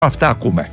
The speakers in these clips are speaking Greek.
Αυτά ακούμε.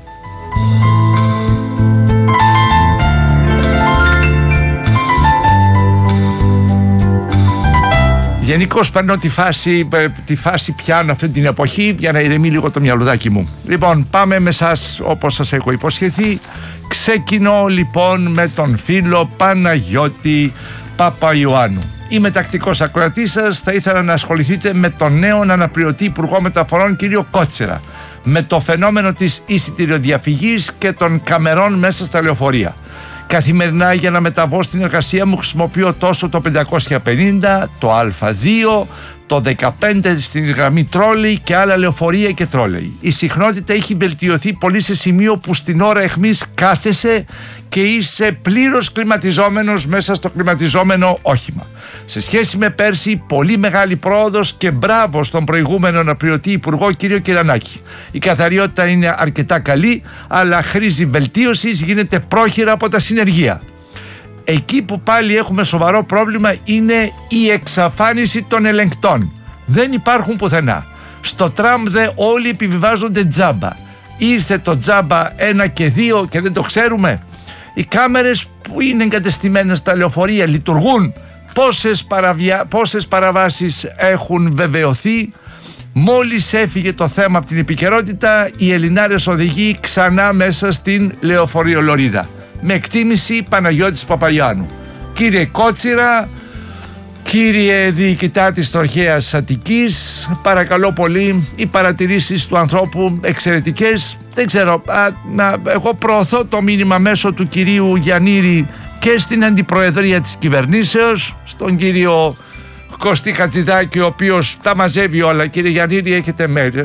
Γενικώς παίρνω τη φάση πιάνω αυτή την εποχή για να ηρεμεί λίγο το μυαλουδάκι μου. Λοιπόν, πάμε με σας όπως σας έχω υποσχεθεί. Ξεκινώ λοιπόν με τον φίλο Παναγιώτη Παπαϊωάννου. Είμαι τακτικός ακροατής σας. Θα ήθελα να ασχοληθείτε με τον νέο αναπληρωτή Υπουργό Μεταφορών κύριο Κότσιρα, με το φαινόμενο της εισιτηριοδιαφυγής και των καμερών μέσα στα λεωφορεία. Καθημερινά για να μεταβώ στην εργασία μου χρησιμοποιώ τόσο το 550, το Α2, το 15 στην γραμμή τρόλεϊ και άλλα λεωφορεία και τρόλεϊ. Η συχνότητα έχει βελτιωθεί πολύ σε σημείο που στην ώρα εχμής κάθεσαι και είσαι πλήρως κλιματιζόμενος μέσα στο κλιματιζόμενο όχημα. Σε σχέση με πέρσι, πολύ μεγάλη πρόοδος και μπράβο στον προηγούμενο αναπληρωτή Υπουργό κύριο Κυρανάκη. Η καθαριότητα είναι αρκετά καλή, αλλά χρήζει βελτίωσης, γίνεται πρόχειρα από τα συνεργεία. Εκεί που πάλι έχουμε σοβαρό πρόβλημα είναι η εξαφάνιση των ελεγκτών. Δεν υπάρχουν πουθενά. Στο τραμ δε όλοι επιβιβάζονται τζάμπα. Ήρθε το τζάμπα 1 και 2 και δεν το ξέρουμε. Οι κάμερες που είναι εγκατεστημένες στα λεωφορεία λειτουργούν. Πόσες παραβάσεις έχουν βεβαιωθεί. Μόλις έφυγε το θέμα από την επικαιρότητα, οι Ελληνάρες οδηγοί ξανά μέσα στην λεωφορειολωρίδα. Με εκτίμηση, Παναγιώτης Παπαϊωάννου. Κύριε Κότσιρα, κύριε διοικητά της Τροχέας Αττικής, παρακαλώ πολύ, οι παρατηρήσεις του ανθρώπου εξαιρετικές. Δεν ξέρω, εγώ προωθώ το μήνυμα μέσω του κυρίου Γιαννήρη και στην αντιπροεδρία της κυβερνήσεως, στον κύριο Κωστή Χατζηδάκη, ο οποίος τα μαζεύει όλα. Κύριε Γιαννήρη, έχετε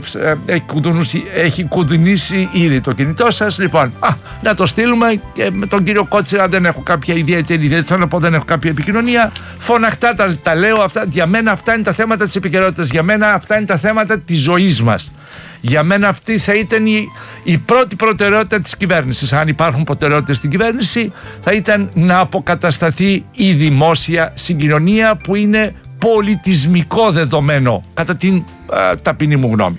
έχει κουδουνίσει ήδη το κινητό σας. Λοιπόν, να το στείλουμε. Και με τον κύριο Κότσιρα δεν έχω κάποια ιδιαίτερη, δεν θέλω να πω, δεν έχω κάποια επικοινωνία. Φωναχτά τα λέω αυτά. Για μένα αυτά είναι τα θέματα της επικαιρότητας. Για μένα αυτά είναι τα θέματα της ζωής μας. Για μένα αυτή θα ήταν η πρώτη προτεραιότητα της κυβέρνησης. Αν υπάρχουν προτεραιότητες στην κυβέρνηση, θα ήταν να αποκατασταθεί η δημόσια συγκοινωνία, που είναι πολιτισμικό δεδομένο, κατά την ταπεινή μου γνώμη.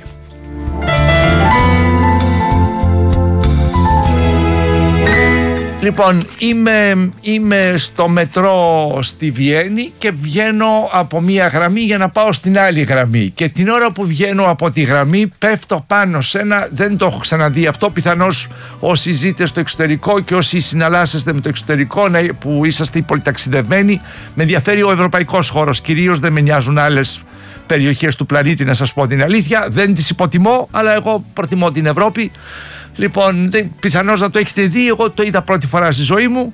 Λοιπόν, είμαι στο μετρό στη Βιέννη και βγαίνω από μία γραμμή για να πάω στην άλλη γραμμή, και την ώρα που βγαίνω από τη γραμμή πέφτω πάνω σε ένα, δεν το έχω ξαναδεί αυτό, πιθανώς όσοι ζείτε στο εξωτερικό και όσοι συναλλάσσεστε με το εξωτερικό, που είσαστε πολυταξιδευμένοι, με ενδιαφέρει ο ευρωπαϊκός χώρος κυρίως, δεν με νοιάζουν άλλες περιοχές του πλανήτη, να σας πω την αλήθεια, δεν τις υποτιμώ, αλλά εγώ προτιμώ την Ευρώπη. Λοιπόν, πιθανώς να το έχετε δει, εγώ το είδα πρώτη φορά στη ζωή μου.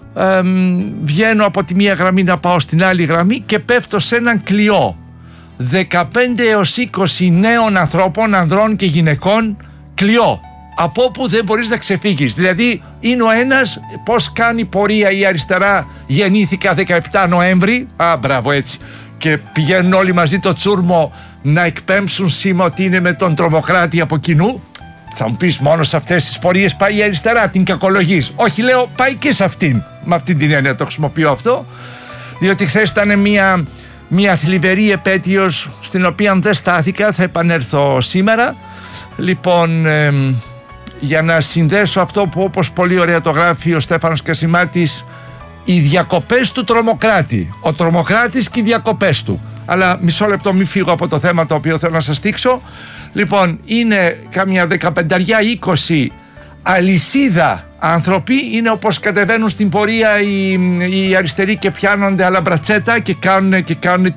Βγαίνω από τη μία γραμμή να πάω στην άλλη γραμμή και πέφτω σε έναν κλειό 15 έως 20 νέων ανθρώπων, ανδρών και γυναικών, κλειό, από όπου δεν μπορείς να ξεφύγεις. Δηλαδή είναι ο ένας, πώς κάνει πορεία η αριστερά, γεννήθηκα 17 Νοέμβρη, μπράβο, έτσι, και πηγαίνουν όλοι μαζί το τσούρμο να εκπέμψουν σήμα ότι είναι με τον τρομοκράτη από κοινού. Θα μου πεις, μόνο σε αυτές τις πορείες πάει η αριστερά, την κακολογείς? Όχι, λέω, πάει και σε αυτήν. Με αυτήν την έννοια το χρησιμοποιώ αυτό, διότι χθες ήταν μια θλιβερή επέτειος στην οποία δεν στάθηκα, θα επανέλθω σήμερα. Λοιπόν, για να συνδέσω αυτό που, όπως πολύ ωραία το γράφει ο Στέφανος Κασιμάτης, οι διακοπές του τρομοκράτη, ο τρομοκράτης και οι διακοπές του. Αλλά μισό λεπτό, μην φύγω από το θέμα το οποίο θέλω να σας δείξω. Λοιπόν, είναι κάμια 15-20 αλυσίδα άνθρωποι, είναι όπως κατεβαίνουν στην πορεία οι αριστεροί και πιάνονται αλαμπρατσέτα και κάνουν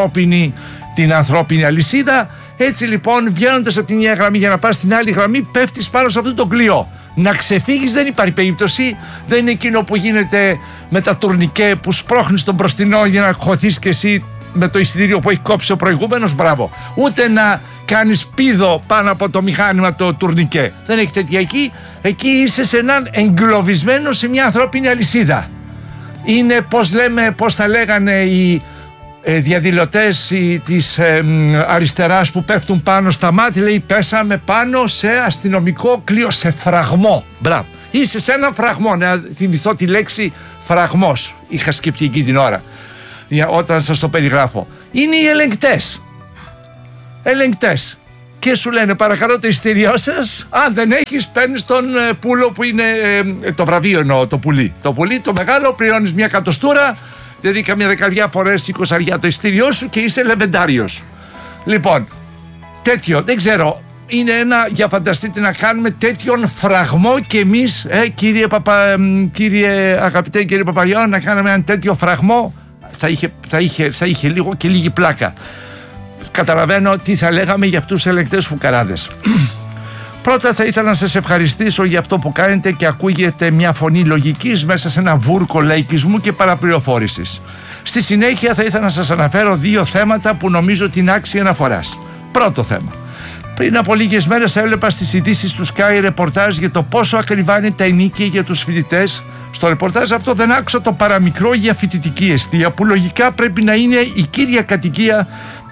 την ανθρώπινη αλυσίδα. Έτσι λοιπόν, βγαίνοντας από την μια γραμμή για να πας στην άλλη γραμμή, πέφτεις πάνω σε αυτό το κλειό. Να ξεφύγεις δεν υπάρχει περίπτωση. Δεν είναι εκείνο που γίνεται με τα τουρνικέ, που σπρώχνεις τον μπροστινό για να χωθείς κι εσύ με το εισιτήριο που έχει κόψει ο προηγούμενος, μπράβο. Ούτε να κάνεις πήδο πάνω από το μηχάνημα το τουρνικέ. Δεν έχει τέτοια εκεί. Εκεί είσαι σε έναν εγκλωβισμένο σε μια ανθρώπινη αλυσίδα. Είναι, πώς θα λέγανε οι διαδηλωτές της αριστεράς που πέφτουν πάνω στα μάτια, λέει, πέσαμε πάνω σε αστυνομικό κλείο, σε φραγμό. Μπράβο. Είσαι σε έναν φραγμό. Να θυμηθώ τη λέξη φραγμός. Είχα σκεφτεί εκεί την ώρα, όταν σας το περιγράφω. Είναι οι ελεγκτές. και σου λένε παρακαλώ το εισιτήριό σας, αν δεν έχεις παίρνεις τον πουλο που είναι το βραβείο, εννοώ το πουλί, το μεγάλο, πληρώνεις μια κατοστούρα, δηλαδή καμιά 10 φορές 20 το εισιτήριό σου και είσαι λεβεντάριος. Λοιπόν, τέτοιο, δεν ξέρω, είναι για φανταστείτε να κάνουμε τέτοιον φραγμό και εμείς, κύριε αγαπητέ κύριε Παπαγιώνα, να κάνουμε ένα τέτοιο φραγμό, θα είχε λίγο και λίγη πλάκα. Καταλαβαίνω τι θα λέγαμε για αυτούς τους ελεγκτές φουκαράδες. Πρώτα θα ήθελα να σας ευχαριστήσω για αυτό που κάνετε και ακούγεται μια φωνή λογικής μέσα σε ένα βούρκο λαϊκισμού και παραπληροφόρησης. Στη συνέχεια θα ήθελα να σας αναφέρω 2 θέματα που νομίζω ότι είναι άξια αναφοράς. Πρώτο θέμα. Πριν από λίγες μέρες έβλεπα στις ειδήσεις του Sky ρεπορτάζ για το πόσο ακριβά είναι τα ενοίκια για τους φοιτητές. Στο ρεπορτάζ αυτό δεν άκουσα το παραμικρό για φοιτητική εστία, που λογικά πρέπει να είναι η κύρια κατοικία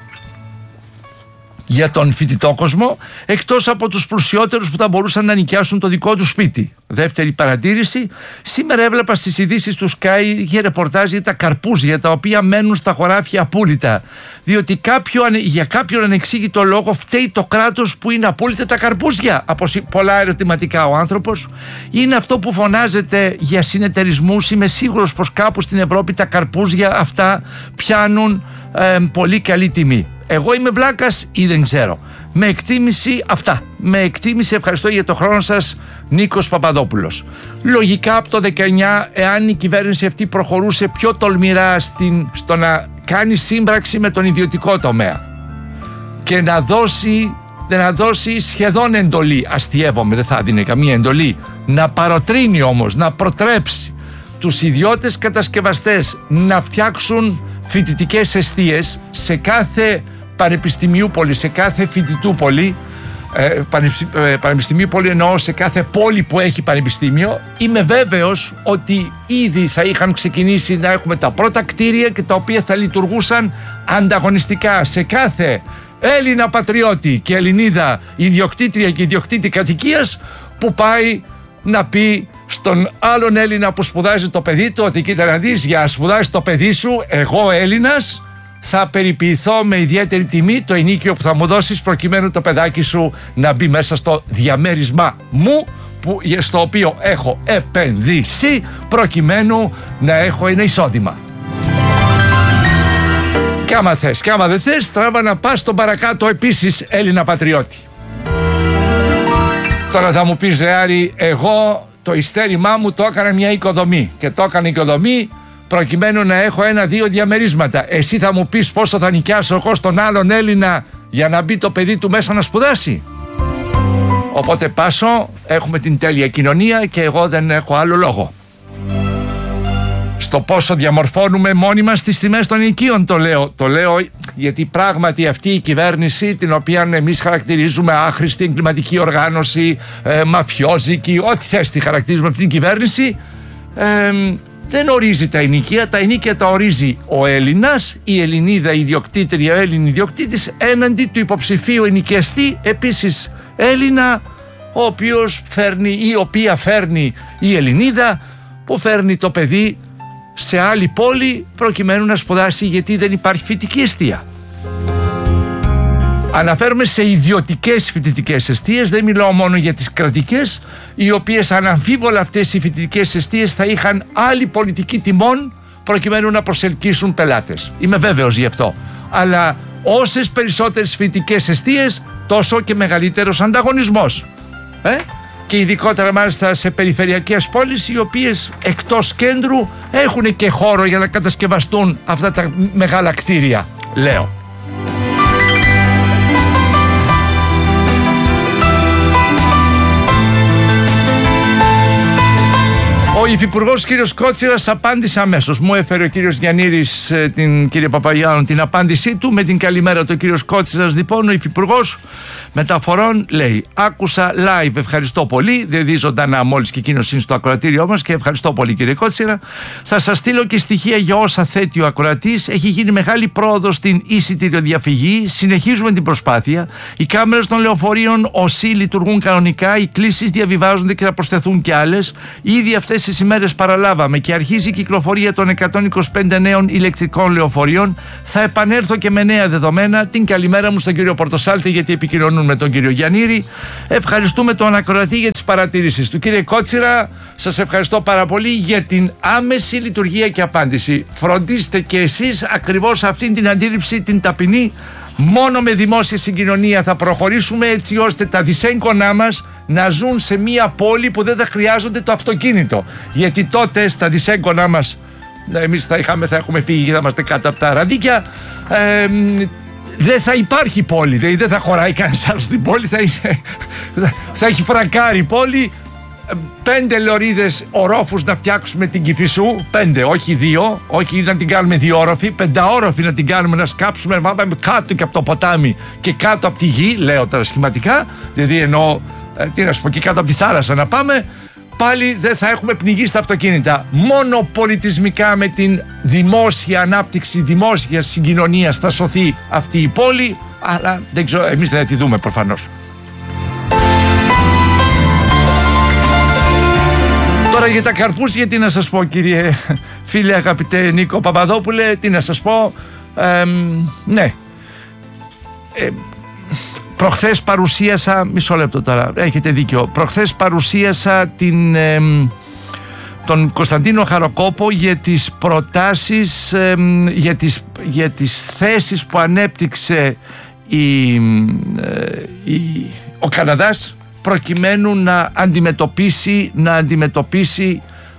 για τον φοιτητόκοσμο, εκτός από τους πλουσιότερους που θα μπορούσαν να νοικιάσουν το δικό του σπίτι. Δεύτερη παρατήρηση, σήμερα έβλεπα στις ειδήσεις του Sky για ρεπορτάζ για τα καρπούζια τα οποία μένουν στα χωράφια απούλητα, διότι για κάποιον ανεξήγητο λόγο φταίει το κράτος που είναι απούλητα τα καρπούζια. Από πολλά ερωτηματικά ο άνθρωπος. Είναι αυτό που φωνάζεται για συνεταιρισμούς. Είμαι σίγουρος πως κάπου στην Ευρώπη τα καρπούζια αυτά πιάνουν πολύ καλή τιμή. Εγώ είμαι βλάκας ή δεν ξέρω. Με εκτίμηση αυτά. Με εκτίμηση, ευχαριστώ για το χρόνο σας, Νίκος Παπαδόπουλος. Λογικά από το 19, εάν η κυβέρνηση αυτή προχωρούσε πιο τολμηρά στο να κάνει σύμπραξη με τον ιδιωτικό τομέα και να δώσει σχεδόν εντολή, αστιεύομαι, δεν θα δίνει καμία εντολή, να παροτρύνει όμως, να προτρέψει τους ιδιώτες κατασκευαστές να φτιάξουν φοιτητικές εστίες σε κάθε πανεπιστημιούπολη, σε κάθε φοιτητούπολη, πανεπιστημιούπολη εννοώ σε κάθε πόλη που έχει πανεπιστήμιο, είμαι βέβαιος ότι ήδη θα είχαν ξεκινήσει να έχουμε τα πρώτα κτίρια και τα οποία θα λειτουργούσαν ανταγωνιστικά σε κάθε Έλληνα πατριώτη και Ελληνίδα ιδιοκτήτρια και ιδιοκτήτη κατοικίας που πάει να πει στον άλλον Έλληνα που σπουδάζει το παιδί του ότι κοίτα να δεις, για να σπουδάζεις το παιδί σου, εγώ Έλληνας θα περιποιηθώ με ιδιαίτερη τιμή το ενίκιο που θα μου δώσεις προκειμένου το παιδάκι σου να μπει μέσα στο διαμέρισμά μου στο οποίο έχω επενδύσει προκειμένου να έχω ένα εισόδημα. Και άμα θες και άμα δεν θες, τράβα να πας στον παρακάτω επίσης Έλληνα πατριώτη. Τώρα θα μου πεις Άρη, εγώ το ειστέρημά μου το έκανα μια οικοδομή και το έκανα οικοδομή προκειμένου να έχω 1-2 διαμερίσματα. Εσύ θα μου πεις πόσο θα νοικιάσω εγώ στον άλλον Έλληνα για να μπει το παιδί του μέσα να σπουδάσει. Οπότε πάσω, έχουμε την τέλεια κοινωνία και εγώ δεν έχω άλλο λόγο. Στο πόσο διαμορφώνουμε μόνοι μας τις τιμές των ενοικίων το λέω γιατί πράγματι αυτή η κυβέρνηση, την οποία εμείς χαρακτηρίζουμε άχρηστη εγκληματική οργάνωση, μαφιόζικη, ό,τι θες τη χαρακτηρίζουμε αυτή την κυβέρνηση, δεν ορίζει τα ενοικία. Τα ενοικία τα ορίζει ο Έλληνας, η Ελληνίδα ιδιοκτήτρια, ο Έλλην ιδιοκτήτης έναντι του υποψηφίου ενοικιαστή επίσης Έλληνα, ο οποίος φέρνει ή η οποία φέρνει η Ελληνίδα που φέρνει το παιδί σε άλλη πόλη προκειμένου να σπουδάσει, γιατί δεν υπάρχει φοιτητική εστία. Αναφέρομαι σε ιδιωτικές φοιτητικές εστίες, δεν μιλάω μόνο για τις κρατικές, οι οποίες αναμφίβολα αυτές οι φοιτητικές εστίες θα είχαν άλλη πολιτική τιμών προκειμένου να προσελκύσουν πελάτες. Είμαι βέβαιος γι' αυτό. Αλλά όσες περισσότερες φοιτητικές εστίες, τόσο και μεγαλύτερος ανταγωνισμός. Και ειδικότερα μάλιστα σε περιφερειακές πόλεις, οι οποίες εκτός κέντρου έχουν και χώρο για να κατασκευαστούν αυτά τα μεγάλα κτίρια, λέω. Ο Υφυπουργός κύριος Κότσιρας απάντησε αμέσως. Μου έφερε ο κύριος Γιαννήρης, την κύριε Παπαγιάννου, την απάντησή του με την καλημέρα του κύριος Κότσιρας. Λοιπόν, ο Υφυπουργός Μεταφορών λέει: άκουσα live, ευχαριστώ πολύ. Δεν δει ζωντανά μόλις και εκείνος είναι στο ακροατήριό μας και ευχαριστώ πολύ κύριε Κότσιρα. Θα σας στείλω και στοιχεία για όσα θέτει ο ακροατής. Έχει γίνει μεγάλη πρόοδος στην εισιτηριοδιαφυγή. Συνεχίζουμε την προσπάθεια. Οι κάμερες των λεωφορείων ΟΣΥ λειτουργούν κανονικά. Οι κλήσεις διαβιβάζονται και θα προσθεθούν κι άλλες. Ήδη αυτές οι τις ημέρες παραλάβαμε και αρχίζει η κυκλοφορία των 125 νέων ηλεκτρικών λεωφορείων, θα επανέλθω και με νέα δεδομένα. Την καλημέρα μου στον κύριο Πορτοσάλτη, γιατί επικοινωνούν με τον κύριο Γιαννήρη. Ευχαριστούμε τον ακροατή για τις παρατηρήσεις του. Κύριε Κότσιρα, σας ευχαριστώ πάρα πολύ για την άμεση λειτουργία και απάντηση. Φροντίστε και εσείς ακριβώς αυτήν την αντίληψη, την ταπεινή. Μόνο με δημόσια συγκοινωνία θα προχωρήσουμε, έτσι ώστε τα δυσέγγονά μας να ζουν σε μια πόλη που δεν θα χρειάζονται το αυτοκίνητο. Γιατί τότε στα δυσέγγονά μας, εμείς θα έχουμε φύγει και θα είμαστε κάτω από τα ραντίκια, δεν θα υπάρχει πόλη, δηλαδή δεν θα χωράει κανένας άλλος στην πόλη, θα έχει φρακάρει η πόλη. 5 λωρίδες ορόφους να φτιάξουμε την Κηφισού, 5, όχι 2, όχι να την κάνουμε 2όροφη, 5όροφη να την κάνουμε, να σκάψουμε, να πάμε κάτω και από το ποτάμι και κάτω από τη γη, λέω τώρα σχηματικά, δηλαδή εννοώ, τι να σου πω, και κάτω από τη θάλασσα να πάμε. Πάλι δεν θα έχουμε πνιγεί στα αυτοκίνητα. Μόνο πολιτισμικά, με την δημόσια ανάπτυξη, δημόσια συγκοινωνία θα σωθεί αυτή η πόλη, αλλά δεν ξέρω, εμείς δεν θα τη δούμε προφανώς. Τώρα για τα καρπούζια, τι να σας πω, κύριε φίλε, αγαπητέ Νίκο Παπαδόπουλε, τι να σας πω. Ναι, προχθές παρουσίασα, μισό λεπτό τώρα, έχετε δίκιο, προχθές παρουσίασα τον Κωνσταντίνο Χαροκόπο για τις προτάσεις, για τις θέσεις που ανέπτυξε ο Καναδάς, προκειμένου να αντιμετωπίσει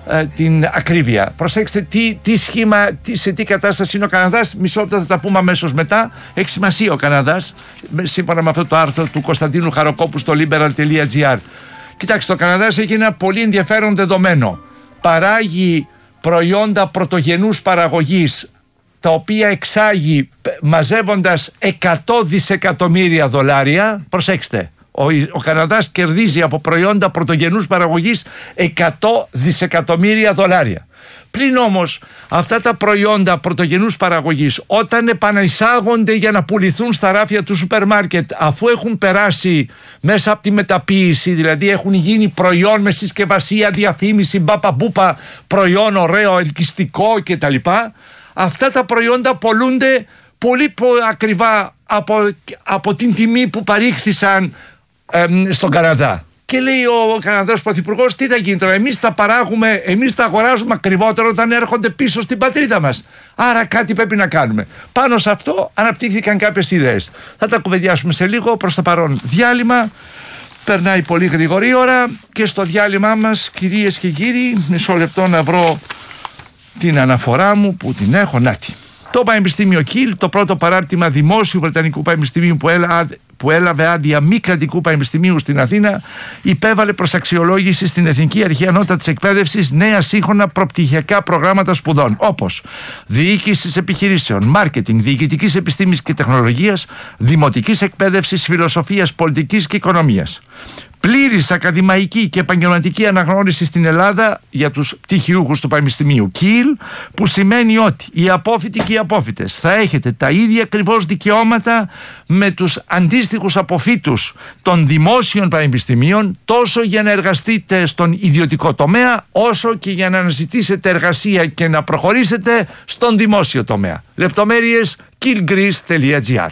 την ακρίβεια. Προσέξτε τι σχήμα, σε τι κατάσταση είναι ο Καναδάς. Μισό λεπτό, θα τα πούμε αμέσως μετά. Έχει σημασία ο Καναδάς, σύμφωνα με αυτό το άρθρο του Κωνσταντίνου Χαροκόπου στο liberal.gr. Κοιτάξτε, ο Καναδάς έχει ένα πολύ ενδιαφέρον δεδομένο. Παράγει προϊόντα πρωτογενούς παραγωγής, τα οποία εξάγει μαζεύοντας 100 δισεκατομμύρια δολάρια. Προσέξτε, ο Καναδάς κερδίζει από προϊόντα πρωτογενούς παραγωγής 100 δισεκατομμύρια δολάρια. Πλην όμως αυτά τα προϊόντα πρωτογενούς παραγωγής, όταν επανεισάγονται για να πουληθούν στα ράφια του σούπερ μάρκετ, αφού έχουν περάσει μέσα από τη μεταποίηση, δηλαδή έχουν γίνει προϊόν με συσκευασία, διαφήμιση, μπαπαμπούπα, προϊόν ωραίο, ελκυστικό κτλ., αυτά τα προϊόντα πολλούνται πολύ ακριβά από την τιμή που παρήχθησαν στον Καναδά. Και λέει ο Καναδός Πρωθυπουργός, τι θα γίνει τώρα, εμείς τα παράγουμε, εμείς τα αγοράζουμε ακριβότερο όταν έρχονται πίσω στην πατρίδα μας. Άρα κάτι πρέπει να κάνουμε. Πάνω σε αυτό αναπτύχθηκαν κάποιες ιδέες. Θα τα κουβεντιάσουμε σε λίγο. Προς το παρόν διάλειμμα. Περνάει πολύ γρήγορη ώρα και στο διάλειμμά μας, κυρίες και κύριοι, μισό λεπτό να βρω την αναφορά μου που την έχω. Νάτι. Το Πανεπιστήμιο Κιλ, το πρώτο παράρτημα δημόσιου Βρετανικού Πανεπιστημίου που έλαβε άδεια μη κρατικού πανεπιστημίου στην Αθήνα, υπέβαλε προς αξιολόγηση στην Εθνική Αρχή Ανώτατης Εκπαίδευσης νέα σύγχρονα προπτυχιακά προγράμματα σπουδών, όπως διοίκησης επιχειρήσεων, μάρκετινγκ, διοικητικής επιστήμης και τεχνολογίας, δημοτικής εκπαίδευσης, φιλοσοφίας, πολιτικής και οικονομίας. Πλήρης ακαδημαϊκή και επαγγελματική αναγνώριση στην Ελλάδα για τους πτυχιούχους του Πανεπιστημίου Κιλ, που σημαίνει ότι οι απόφοιτοι και οι απόφοιτες θα έχετε τα ίδια ακριβώς δικαιώματα με τους αντίστοιχους αποφύτους των δημόσιων πανεπιστημίων, τόσο για να εργαστείτε στον ιδιωτικό τομέα, όσο και για να αναζητήσετε εργασία και να προχωρήσετε στον δημόσιο τομέα. Λεπτομέρειες killgreece.gr.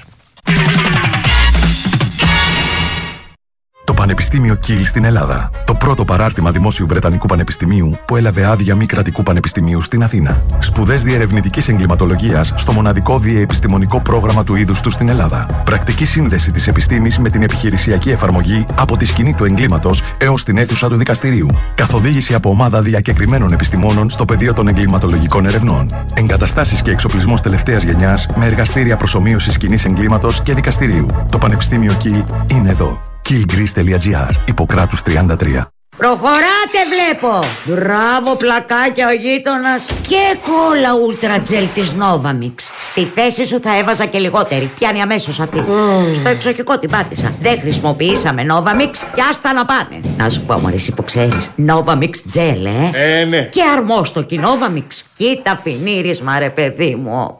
Το Πανεπιστήμιο Κιλ στην Ελλάδα. Το πρώτο παράρτημα δημόσιου Βρετανικού Πανεπιστημίου που έλαβε άδεια μη κρατικού πανεπιστημίου στην Αθήνα. Σπουδές διερευνητικής εγκληματολογίας στο μοναδικό διεπιστημονικό πρόγραμμα του είδους του στην Ελλάδα. Πρακτική σύνδεση της επιστήμης με την επιχειρησιακή εφαρμογή από τη σκηνή του εγκλήματος έως την αίθουσα του δικαστηρίου. Καθοδήγηση από ομάδα διακεκριμένων επιστημόνων στο πεδίο των εγκληματολογικών ερευνών. Εγκαταστάσεις και εξοπλισμός τελευταίας γενιάς με εργαστήρια προσομοίωσης σκηνής εγκλήματος και δικαστηρίου. Το Πανεπιστήμιο Κιλ είναι εδώ. killgreece.gr. Ιπποκράτους 33. Προχωράτε βλέπω. Μπράβο πλακάκια ο γείτονας. Και κόλλα Ultra Gel της Novamix. Στη θέση σου θα έβαζα και λιγότερη. Πιάνει αμέσως αυτή. Στο εξοχικό την πάτησα. Δεν χρησιμοποιήσαμε Novamix και άστα να πάνε. Να σου πω μωρέ, εσύ που ξέρεις, Novamix Gel, ναι. Και αρμόστοκι Novamix. Κοίτα φινίρισμα ρε παιδί μου όμως.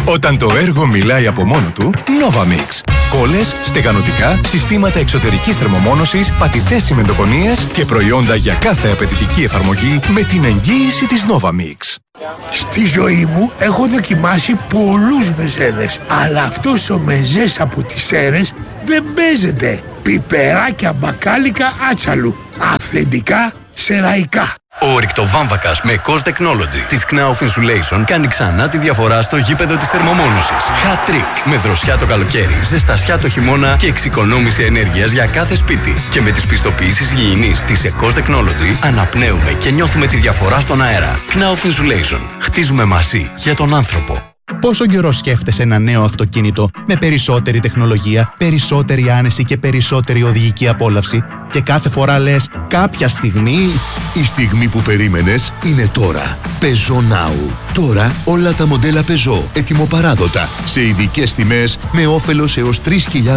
Όταν το έργο μιλάει από μόνο του, Novamix. Κόλλες, στεγανοτικά, συστήματα εξωτερικής θερμομόνωσης, πατητές τσιμεντοκονίες και προϊόντα για κάθε απαιτητική εφαρμογή με την εγγύηση της Novamix. Στη ζωή μου έχω δοκιμάσει πολλούς μεζέδες, αλλά αυτός ο μεζές από τις Σέρρες δεν παίζεται. Πιπεράκια μπακάλικα άτσαλου, αυθεντικά σεραϊκά. Ο ρηκτοβάμβακας με COS Technology της Knauf Insulation κάνει ξανά τη διαφορά στο γήπεδο της θερμομόνωσης. Hat trick με δροσιά το καλοκαίρι, ζεστασιά το χειμώνα και εξοικονόμηση ενέργειας για κάθε σπίτι. Και με τις πιστοποιήσεις υγιεινής της COS Technology αναπνέουμε και νιώθουμε τη διαφορά στον αέρα. Knauf Insulation. Χτίζουμε μαζί για τον άνθρωπο. Πόσο καιρό σκέφτεσαι ένα νέο αυτοκίνητο με περισσότερη τεχνολογία, περισσότερη άνεση και περισσότερη οδηγική απόλαυση και κάθε φορά λες κάποια στιγμή... Η στιγμή που περίμενες είναι τώρα. Peugeot Now. Τώρα όλα τα μοντέλα Peugeot ετοιμοπαράδοτα σε ειδικές τιμές με όφελος έως 3.400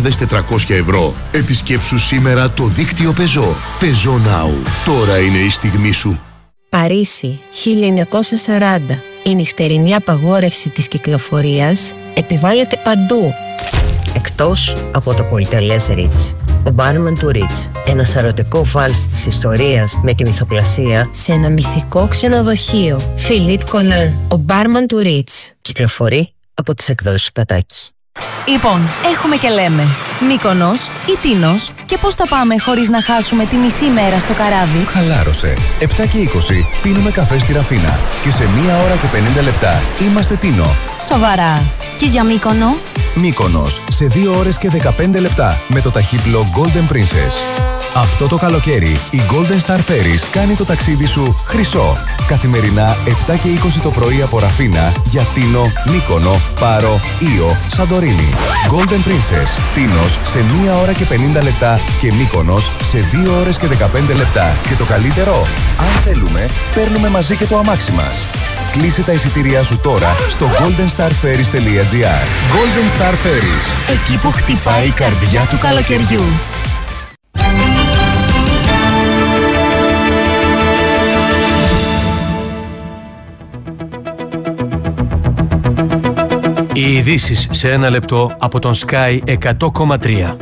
ευρώ. Επισκέψου σήμερα το δίκτυο Peugeot. Peugeot Now. Τώρα είναι η στιγμή σου. Παρίσι, 1940. Η νυχτερινή απαγόρευση της κυκλοφορίας επιβάλλεται παντού. Εκτός από το πολυτελές Ritz. Ο μπάρμαν του Ritz, ένα σαρωτικό βάλς της ιστορίας με τη μυθοπλασία σε ένα μυθικό ξενοδοχείο. Φιλίπ Κολέρ, ο μπάρμαν του Ritz. Κυκλοφορεί από τις εκδόσεις Πατάκη. Λοιπόν, έχουμε και λέμε Μύκονος ή Τίνος και πώς θα πάμε χωρίς να χάσουμε τη μισή μέρα στο καράβι. Χαλάρωσε. 7 και 20 πίνουμε καφέ στη Ραφίνα και σε 1 ώρα και 50 λεπτά είμαστε Τίνο. Σοβαρά. Και για Μύκονο? Μύκονος σε 2 ώρες και 15 λεπτά με το ταχύπλο Golden Princess. Αυτό το καλοκαίρι η Golden Star Ferries κάνει το ταξίδι σου χρυσό. Καθημερινά 7 και 20 το πρωί από Ραφίνα για Τίνο, Μύκονο, Πάρο, Ήο, Σαντορίνη. Golden Princess, Τίνος σε 1 ώρα και 50 λεπτά και Μύκονος σε 2 ώρες και 15 λεπτά. Και το καλύτερο, αν θέλουμε, παίρνουμε μαζί και το αμάξι μας. Κλείσε τα εισιτήριά σου τώρα στο goldenstarferries.gr. Golden Star Ferries. Εκεί που χτυπάει η καρδιά του καλοκαιριού. Οι ειδήσεις σε 1 λεπτό από τον Sky 100,3.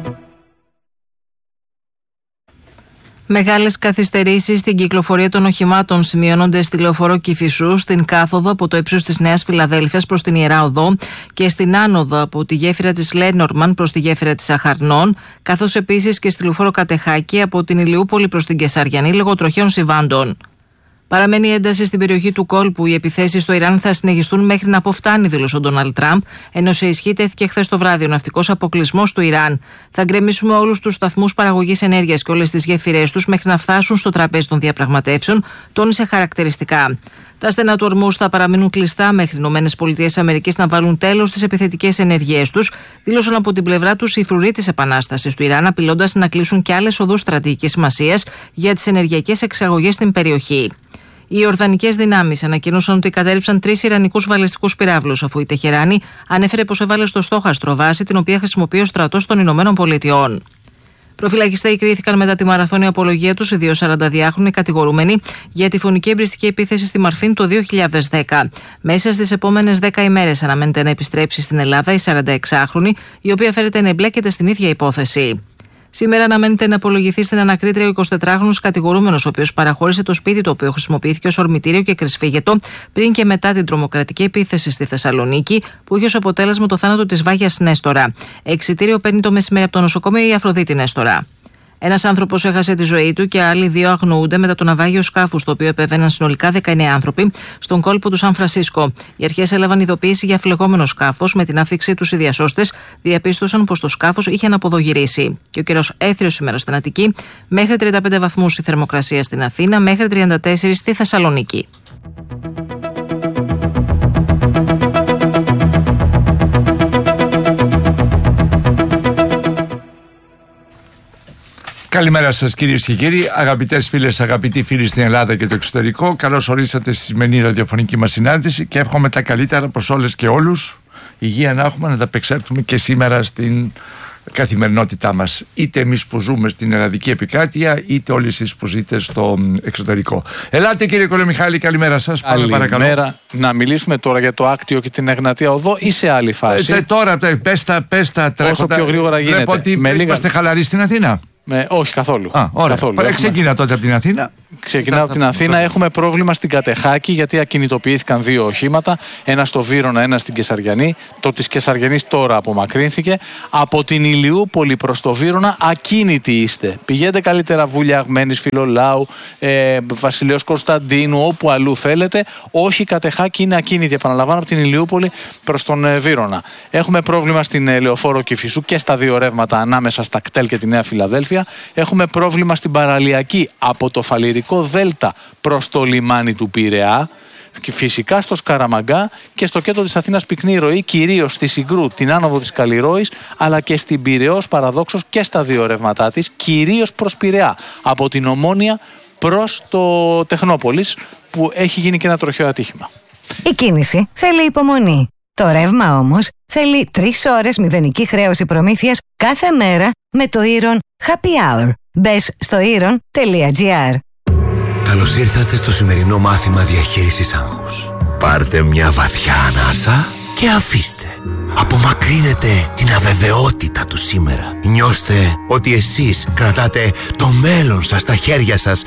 Μεγάλες καθυστερήσεις στην κυκλοφορία των οχημάτων σημειώνονται στη λεωφορείο Κηφισού, στην κάθοδο από το ύψος της Νέας Φιλαδέλφειας προς την Ιερά Οδό και στην άνοδο από τη γέφυρα της Λένορμαν προς τη γέφυρα της Αχαρνών, καθώς επίσης και στη λεωφόρο Κατεχάκη από την Ηλιούπολη προς την Κεσαριανή λόγω τροχαίων συμβάντων. Παραμένει ένταση στην περιοχή του κόλπου. Οι επιθέσεις στο Ιράν θα συνεχιστούν μέχρι να αποφτάνει, δήλωσε ο Ντόναλντ Τραμπ, ενώ σε ισχύ τέθηκε χθες το βράδυ ο ναυτικός αποκλεισμός του Ιράν. Θα γκρεμίσουμε όλους τους σταθμούς παραγωγής ενέργειας και όλες τις γέφυρές τους μέχρι να φτάσουν στο τραπέζι των διαπραγματεύσεων, τόνισε χαρακτηριστικά. Τα στενά του Ορμούζ θα παραμείνουν κλειστά μέχρι οι ΗΠΑ να βάλουν τέλος στις επιθετικές ενεργειές τους, δήλωσαν από την πλευρά τους οι φρουροί της Επανάστασης του Ιράν, απειλώντας να κλείσουν και άλλες οδούς στρατηγικής σημασίας για τις ενεργειακές εξαγωγές στην περιοχή. Οι Ιορδανικές δυνάμεις ανακοίνωσαν ότι κατέρριψαν 3 ιρανικούς βαλιστικούς πυράβλους, αφού η Τεχεράνη ανέφερε πως έβαλε στο στόχαστρο βάση την οποία χρησιμοποιεί ο στρατός των Ηνωμένων Πολιτειών. Προφυλακιστέοι κρίθηκαν μετά τη μαραθώνια απολογία τους οι 2 42χρονοι κατηγορούμενοι για τη φωνική εμπριστική επίθεση στη Μαρφίν το 2010. Μέσα στις επόμενες 10 ημέρες αναμένεται να επιστρέψει στην Ελλάδα η 46χρονη, η οποία φέρεται να εμπλέκεται στην ίδια υπόθεση. Σήμερα αναμένεται να απολογηθεί στην ανακρίτρια ο 24χρονος κατηγορούμενος, ο οποίος παραχώρησε το σπίτι το οποίο χρησιμοποιήθηκε ως ορμητήριο και κρυσφύγετο πριν και μετά την τρομοκρατική επίθεση στη Θεσσαλονίκη, που είχε ως αποτέλεσμα το θάνατο της Βάγιας Νέστορα. Εξιτήριο παίρνει το μεσημέρι από το νοσοκομείο η Αφροδίτη Νέστορα. Ένας άνθρωπος έχασε τη ζωή του και άλλοι 2 αγνοούνται μετά το ναυάγιο σκάφου, στο οποίο επέβαιναν συνολικά 19 άνθρωποι στον κόλπο του Σαν Φρανσίσκο. Οι αρχές έλαβαν ειδοποίηση για φλεγόμενο σκάφος. Με την άφηξή τους οι διασώστες διαπίστωσαν πως το σκάφος είχε αναποδογυρίσει. Και ο καιρός έθριος σήμερα στην Αττική, μέχρι 35 βαθμούς η θερμοκρασία στην Αθήνα, μέχρι 34 στη Θεσσαλονίκη. Καλημέρα σας κυρίες και κύριοι, αγαπητές φίλες, αγαπητοί φίλοι στην Ελλάδα και το εξωτερικό. Καλώς ορίσατε στη σημερινή ραδιοφωνική μας συνάντηση και εύχομαι τα καλύτερα προς όλες και όλους. Υγεία να έχουμε, να τα απεξέλθουμε και σήμερα στην καθημερινότητά μας, είτε εμείς που ζούμε στην ελλαδική επικράτεια, είτε όλοι εσείς που ζείτε στο εξωτερικό. Ελάτε κύριε Κολομιχάλη, καλημέρα σας. Καλημέρα. Να μιλήσουμε τώρα για το Άκτιο και την Εγνατία Οδό ή σε άλλη φάση? Τώρα πες τα τρέχοντα. Όσο πιο γρήγορα γίνεται. Βλέπω ότι είμαστε χαλαροί στην Αθήνα. Όχι καθόλου. Ξεκινά τότε από την Αθήνα. Ξεκινάω από την Αθήνα. Έχουμε πρόβλημα στην Κατεχάκη γιατί ακινητοποιήθηκαν 2 οχήματα. Ένα στο Βύρωνα, ένα στην Κεσαριανή. Το της Κεσαριανής τώρα απομακρύνθηκε. Από την Ηλιούπολη προς το Βύρωνα ακίνητοι είστε. Πηγαίνετε καλύτερα Βούλια Αγμένης, Φιλολάου, Βασιλέως Κωνσταντίνου, όπου αλλού θέλετε. Όχι, η Κατεχάκη είναι ακίνητη. Επαναλαμβάνω, από την Ηλιούπολη προς τον Βύρωνα. Έχουμε πρόβλημα στην Λεωφόρο Κηφισού και στα 2 ρεύματα ανάμεσα στα κτέλ και τη Νέα Φιλαδέλφια. Έχουμε πρόβλημα στην Παραλιακή από το Φαλιρικό Δέλτα προς το λιμάνι του Πειραιά. Και φυσικά στο Σκαραμαγκά και στο κέντρο της Αθήνας πυκνή ροή, κυρίως στη Συγκρού, την άνοδο της Καλλιρόης, αλλά και στην Πειραιώς παραδόξως και στα 2 ρεύματά της, κυρίως προς Πειραιά, από την Ομόνια προς το Τεχνόπολης, που έχει γίνει και ένα τροχαίο ατύχημα. Η κίνηση θέλει υπομονή. Το ρεύμα όμως θέλει 3 ώρες μηδενική χρέωση προμήθειας κάθε μέρα με το Iron Happy Hour. Μπες στο iron.gr. Καλώς ήρθατε στο σημερινό μάθημα διαχείρισης άγχους. Πάρτε μια βαθιά ανάσα και αφήστε. Απομακρύνετε την αβεβαιότητα του σήμερα. Νιώστε ότι εσείς κρατάτε το μέλλον σας στα χέρια σας.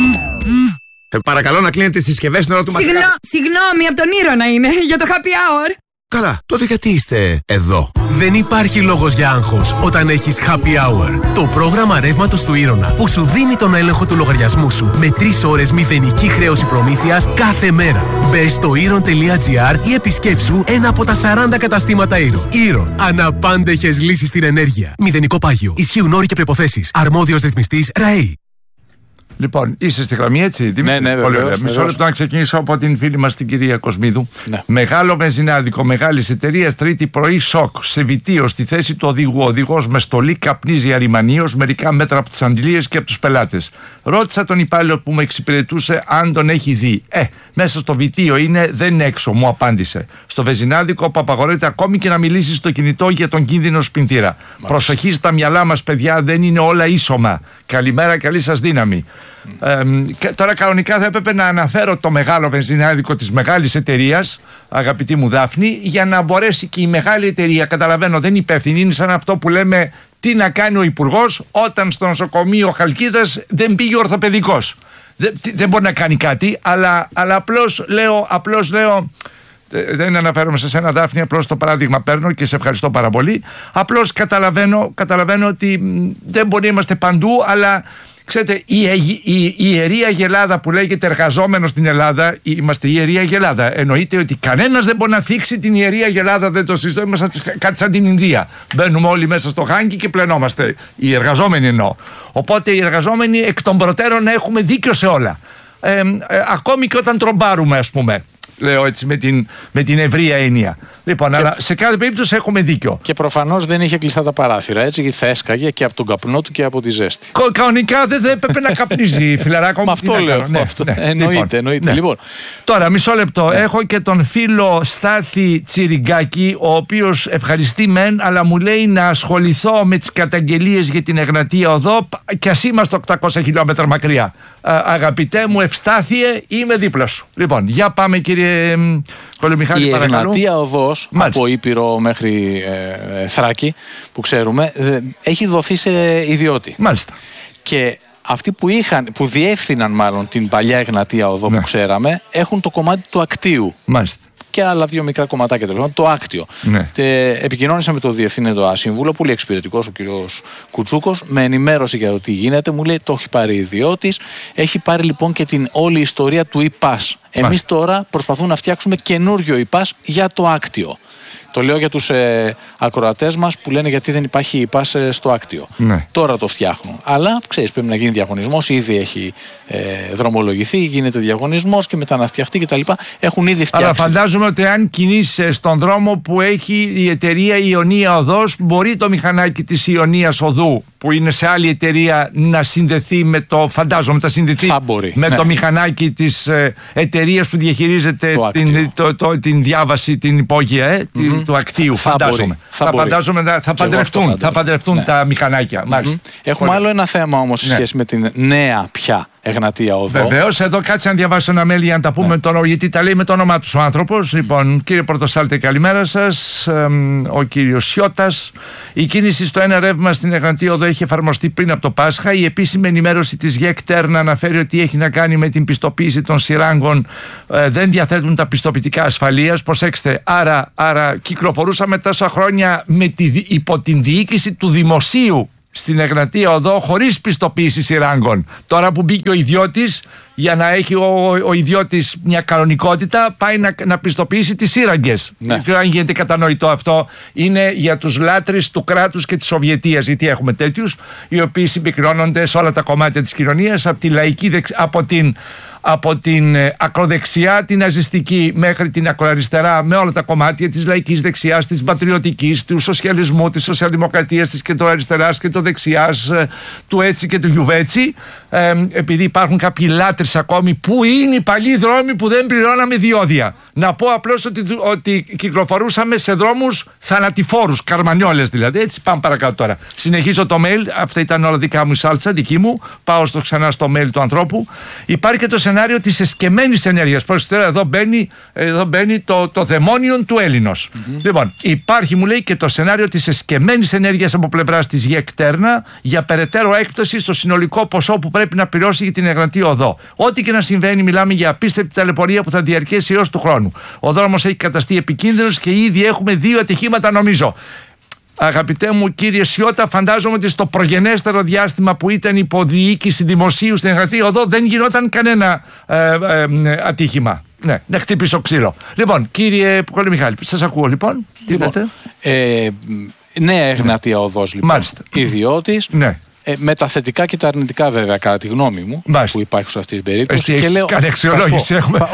Παρακαλώ να κλείνετε τις συσκευές στην ώρα του μαθήματος. Συγγνώμη, από τον Ήρωνα είναι, για το Happy Hour. Καλά, τότε γιατί είστε εδώ? Δεν υπάρχει λόγος για άγχος όταν έχεις Happy Hour. Το πρόγραμμα ρεύματος του Ήρωνα που σου δίνει τον έλεγχο του λογαριασμού σου με 3 ώρες μηδενική χρέωση προμήθειας κάθε μέρα. Μπες στο iron.gr ή επισκέψου ένα από τα 40 καταστήματα Iron. Iron. Αναπάντεχες λύσεις στην ενέργεια. Μηδενικό πάγιο. Ισχύουν όροι και προϋποθέσεις. Αρμόδιος ρυθμιστής ΡΑΕΗ. Λοιπόν, είσαι στη γραμμή, έτσι. Ναι, βεβαίως. Μισό λεπτό να ξεκινήσω από την φίλη μας την κυρία Κοσμίδου. Ναι. Μεγάλο βενζινάδικο μεγάλης εταιρείας, Τρίτη πρωί, σοκ. Σε βιτίο στη θέση του οδηγού. Ο οδηγός με στολή καπνίζει αριμανίως μερικά μέτρα από τις αντιλίες και από τους πελάτες. Ρώτησα τον υπάλληλο που με εξυπηρετούσε αν τον έχει δει. Μέσα στο βιτίο είναι, δεν είναι έξω, μου απάντησε. Στο βενζινάδικο που απαγορεύεται ακόμη και να μιλήσει στο κινητό για τον κίνδυνο σπινθήρα. Προσοχή στα μυαλά μας, παιδιά, δεν είναι όλα ίσωμα. Καλημέρα, καλή σας δύναμη. Τώρα κανονικά θα έπρεπε να αναφέρω το μεγάλο βενζινάδικο της μεγάλης εταιρείας, αγαπητή μου Δάφνη, για να μπορέσει και η μεγάλη εταιρεία, καταλαβαίνω δεν είναι υπεύθυνη, είναι σαν αυτό που λέμε τι να κάνει ο υπουργός όταν στο νοσοκομείο Χαλκίδας δεν πήγε ορθοπαιδικός. Δεν μπορεί να κάνει κάτι, αλλά απλώς λέω, δεν αναφέρομαι σε σένα Δάφνη, απλώς το παράδειγμα παίρνω και σε ευχαριστώ πάρα πολύ. Απλώς καταλαβαίνω ότι δεν μπορεί να είμαστε παντού, αλλά ξέρετε, η Ιερή Αγελάδα που λέγεται εργαζόμενος στην Ελλάδα, είμαστε η Ιερή Αγελάδα. Εννοείται ότι κανένας δεν μπορεί να θίξει την Ιερή Αγελάδα, δεν το συζητώ, είμαστε κάτι σαν την Ινδία. Μπαίνουμε όλοι μέσα στο χάγκι και πλενόμαστε. Οι εργαζόμενοι εννοώ. Οπότε οι εργαζόμενοι εκ των προτέρων έχουμε δίκιο σε όλα. Ακόμη και όταν τρομπάρουμε, ας πούμε. Λέω έτσι με την ευρεία έννοια. Λοιπόν, αλλά σε κάθε περίπτωση έχουμε δίκιο. Και προφανώς δεν είχε κλειστά τα παράθυρα, έτσι, θα έσκαγε και από τον καπνό του και από τη ζέστη. Κανονικά δεν έπρεπε να καπνίζει, φιλαράκο. Με αυτό λέω. Εννοείται. Λοιπόν. Τώρα, μισό λεπτό. Έχω και τον φίλο Στάθη Τσιριγκάκη, ο οποίος ευχαριστεί μεν, αλλά μου λέει να ασχοληθώ με τις καταγγελίες για την Εγνατία Οδό, κι ας είμαστε 800 χιλιόμετρα μακριά. Αγαπητέ μου, Ευστάθιε, είμαι δίπλα σου. Λοιπόν, για πάμε, κύριε Κολομιχάλη, η παρακαλώ. Η Εγνατία Οδός, από Ήπειρο μέχρι Θράκη, που ξέρουμε, έχει δοθεί σε ιδιώτη. Μάλιστα. Και αυτοί που διεύθυναν μάλλον την παλιά Εγνατία Οδό που ξέραμε, έχουν το κομμάτι του ακτίου. Μάλιστα. Και άλλα 2 μικρά κομματάκια, το άκτιο. Επικοινώνησα με τον διευθύνοντα σύμβουλο, πολύ εξυπηρετικός ο κύριος Κουτσούκος, με ενημέρωση για το τι γίνεται. Μου λέει το έχει πάρει ιδιώτης. Έχει πάρει λοιπόν και την όλη ιστορία του ΙΠΑΣ. Εμείς τώρα προσπαθούμε να φτιάξουμε καινούριο ΙΠΑΣ για το άκτιο. Το λέω για τους ακροατές μας που λένε γιατί δεν υπάρχει ΙΠΑΣ στο άκτιο. Τώρα το φτιάχνουν. Αλλά ξέρεις, πρέπει να γίνει διαγωνισμός. Ήδη έχει δρομολογηθεί, γίνεται διαγωνισμός και μετά να φτιαχτεί κτλ. Έχουν ήδη φτιάξει. Αλλά φαντάζομαι ότι αν κινείς στον δρόμο που έχει η εταιρεία Ιωνία Οδός, μπορεί το μηχανάκι της Ιωνίας Οδού που είναι σε άλλη εταιρεία να συνδεθεί με το, φαντάζομαι, θα συνδεθεί το μηχανάκι της εταιρείας που διαχειρίζεται την διάβαση, την υπόγεια του ακτίου. Φαντάζομαι. Θα παντρευτούν τα μηχανάκια. Έχουμε άλλο ένα θέμα όμως σε σχέση με την νέα πια Εγνατία Οδό. Βεβαίως, εδώ κάτσε να διαβάσω ένα mail για να τα πούμε γιατί τα λέει με το όνομά του ο άνθρωπος. Λοιπόν, κύριε Πρωτοσάλτε, καλημέρα σας. Ο κύριος Σιώτας. Η κίνηση στο ένα ρεύμα στην Εγνατία Οδό έχει εφαρμοστεί πριν από το Πάσχα. Η επίσημη ενημέρωση της ΓΕΚ Τέρνα αναφέρει ότι έχει να κάνει με την πιστοποίηση των σειράγκων. Δεν διαθέτουν τα πιστοποιητικά ασφαλείας. Προσέξτε, άρα κυκλοφορούσαμε τόσα χρόνια υπό την διοίκηση του δημοσίου στην Εγνατία Οδό χωρίς πιστοποίηση σειράγκων. Τώρα που μπήκε ο ιδιώτης, για να έχει ο ιδιώτης μια κανονικότητα, πάει να πιστοποιήσει τις σύραγγες. Δεν ξέρω αν γίνεται κατανοητό αυτό. Είναι για τους λάτρεις του κράτους και της Σοβιετίας, γιατί έχουμε τέτοιους οι οποίοι συμπυκνώνονται σε όλα τα κομμάτια της κοινωνίας, από την ακροδεξιά, την ναζιστική, μέχρι την ακροαριστερά, με όλα τα κομμάτια της λαϊκής δεξιάς, της πατριωτικής, του σοσιαλισμού, της σοσιαλδημοκρατίας, της κεντροαριστεράς και το δεξιάς, του έτσι και του γιουβέτσι. Επειδή υπάρχουν κάποιοι λάτρεις ακόμη που είναι οι παλιοί δρόμοι που δεν πληρώναμε διόδια. Να πω απλώς ότι κυκλοφορούσαμε σε δρόμους θανατηφόρους, καρμανιόλες δηλαδή. Έτσι, πάμε παρακάτω τώρα. Συνεχίζω το mail. Αυτά ήταν όλα δικά μου, η σάλτσα, δική μου. Πάω ξανά στο mail του ανθρώπου. Υπάρχει και το σενάριο της εσκεμμένης ενέργειας. Πρόσεχτε, εδώ μπαίνει το δαιμόνιον του Έλληνος. Λοιπόν, υπάρχει, μου λέει, και το σενάριο της εσκεμμένης ενέργειας από πλευράς της ΓΕΚ Τέρνα για περαιτέρω έκπτωση στο συνολικό ποσό που πρέπει να πληρώσει για την Εγνατία Οδό. Ό,τι και να συμβαίνει, μιλάμε για απίστευτη ταλαιπωρία που θα διαρκέσει έως του χρόνου. Ο δρόμος έχει καταστεί επικίνδυνος και ήδη έχουμε 2 ατυχήματα, νομίζω. Αγαπητέ μου κύριε Σιώτα, φαντάζομαι ότι στο προγενέστερο διάστημα που ήταν υποδιοίκηση δημοσίου στην Εγνατία Οδό δεν γινόταν κανένα ατύχημα. Ναι, να χτυπήσω ξύλο. Λοιπόν, κύριε Πολυμιχάλη, σας ακούω λοιπόν. Τι λέτε? Νέα Εγνατία Οδός λοιπόν. Μάλιστα. Ιδιώτης. Ναι. Με τα θετικά και τα αρνητικά, βέβαια, κατά τη γνώμη μου, που υπάρχουν σε αυτή την περίπτωση. Εσύ έχεις κάνει αξιολόγηση.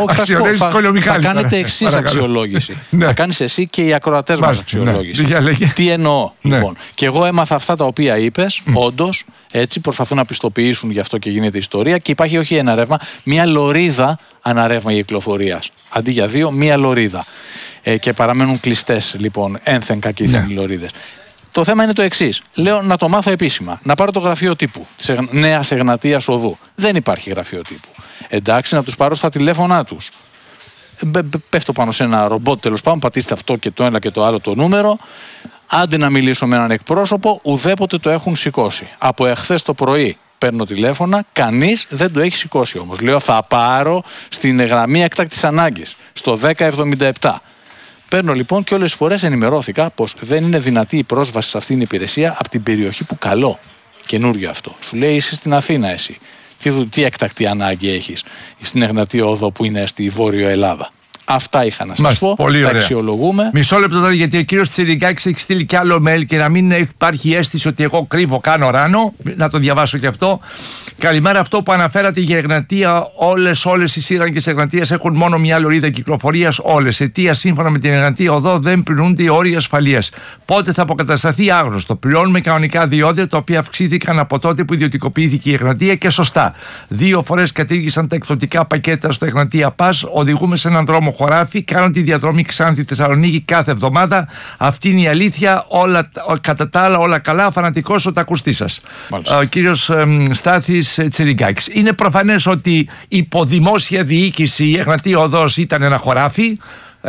Θα κάνετε εξής αξιολόγηση. Θα κάνεις εσύ και οι ακροατές μας αξιολόγηση. Τι εννοώ, λοιπόν. Και εγώ έμαθα αυτά τα οποία είπες, όντως, έτσι προσπαθούν να πιστοποιήσουν, γι' αυτό και γίνεται ιστορία. Και υπάρχει όχι ένα ρεύμα, μία λωρίδα αναρεύμα κυκλοφορίας. Αντί για 2, μία λωρίδα. Και παραμένουν κλειστές, λοιπόν, ένθεν κακήθεν οι λωρίδες. Το θέμα είναι το εξής. Λέω να το μάθω επίσημα. Να πάρω το γραφείο τύπου της Νέας Εγνατίας Οδού. Δεν υπάρχει γραφείο τύπου. Εντάξει, να τους πάρω στα τηλέφωνά τους. Πέφτω πάνω σε ένα ρομπότ, τέλος πάντων, πατήστε αυτό και το ένα και το άλλο το νούμερο. Άντε να μιλήσω με έναν εκπρόσωπο, ουδέποτε το έχουν σηκώσει. Από εχθές το πρωί παίρνω τηλέφωνα, κανείς δεν το έχει σηκώσει όμως. Λέω θα πάρω στην γραμμή έκτακτης ανάγκης, στο 1077. Παίρνω λοιπόν και όλες τις φορές ενημερώθηκα πως δεν είναι δυνατή η πρόσβαση σε αυτήν την υπηρεσία από την περιοχή που καλώ. Καινούριο αυτό. Σου λέει είσαι στην Αθήνα εσύ. Τι έκτακτη ανάγκη έχεις στην Εγνατία Οδό που είναι στη Βόρειο Ελλάδα. Αυτά είχα να σας πω. Τα αξιολογούμε. Μισό λεπτό τώρα, γιατί ο κύριος Τσιριγκάκης έχει στείλει κι άλλο mail και να μην υπάρχει αίσθηση ότι εγώ κρύβω, κάνω ράνο. Να το διαβάσω κι αυτό. Καλημέρα, αυτό που αναφέρατε για Εγνατία, όλες οι σύραγγες Εγνατίας έχουν μόνο μια λωρίδα κυκλοφορίας. Όλες. Αιτία σύμφωνα με την Εγνατία Οδό δεν πληρούνται οι όροι ασφαλείας. Πότε θα αποκατασταθεί άγνωστο. Πληρώνουμε κανονικά διόδια τα οποία αυξήθηκαν από τότε που ιδιωτικοποιήθηκε η Εγνατία και σωστά. 2 φορές κατήργησαν τα εκπτωτικά πακέτα στο Εγνατία Πας. Οδηγούμε σε έναν δρόμο χωράφι. Κάνω τη διαδρομή Ξάνθη-Θεσσαλονίκη κάθε εβδομάδα. Αυτή είναι η αλήθεια. Κατά τα άλλα, όλα καλά. Φανατικός ο τακουστή σας. Ο κύριος Στάθης Τσιριγκάκης. Είναι προφανές ότι υπό δημόσια διοίκηση η Εγνατία Οδός ήταν ένα χωράφι.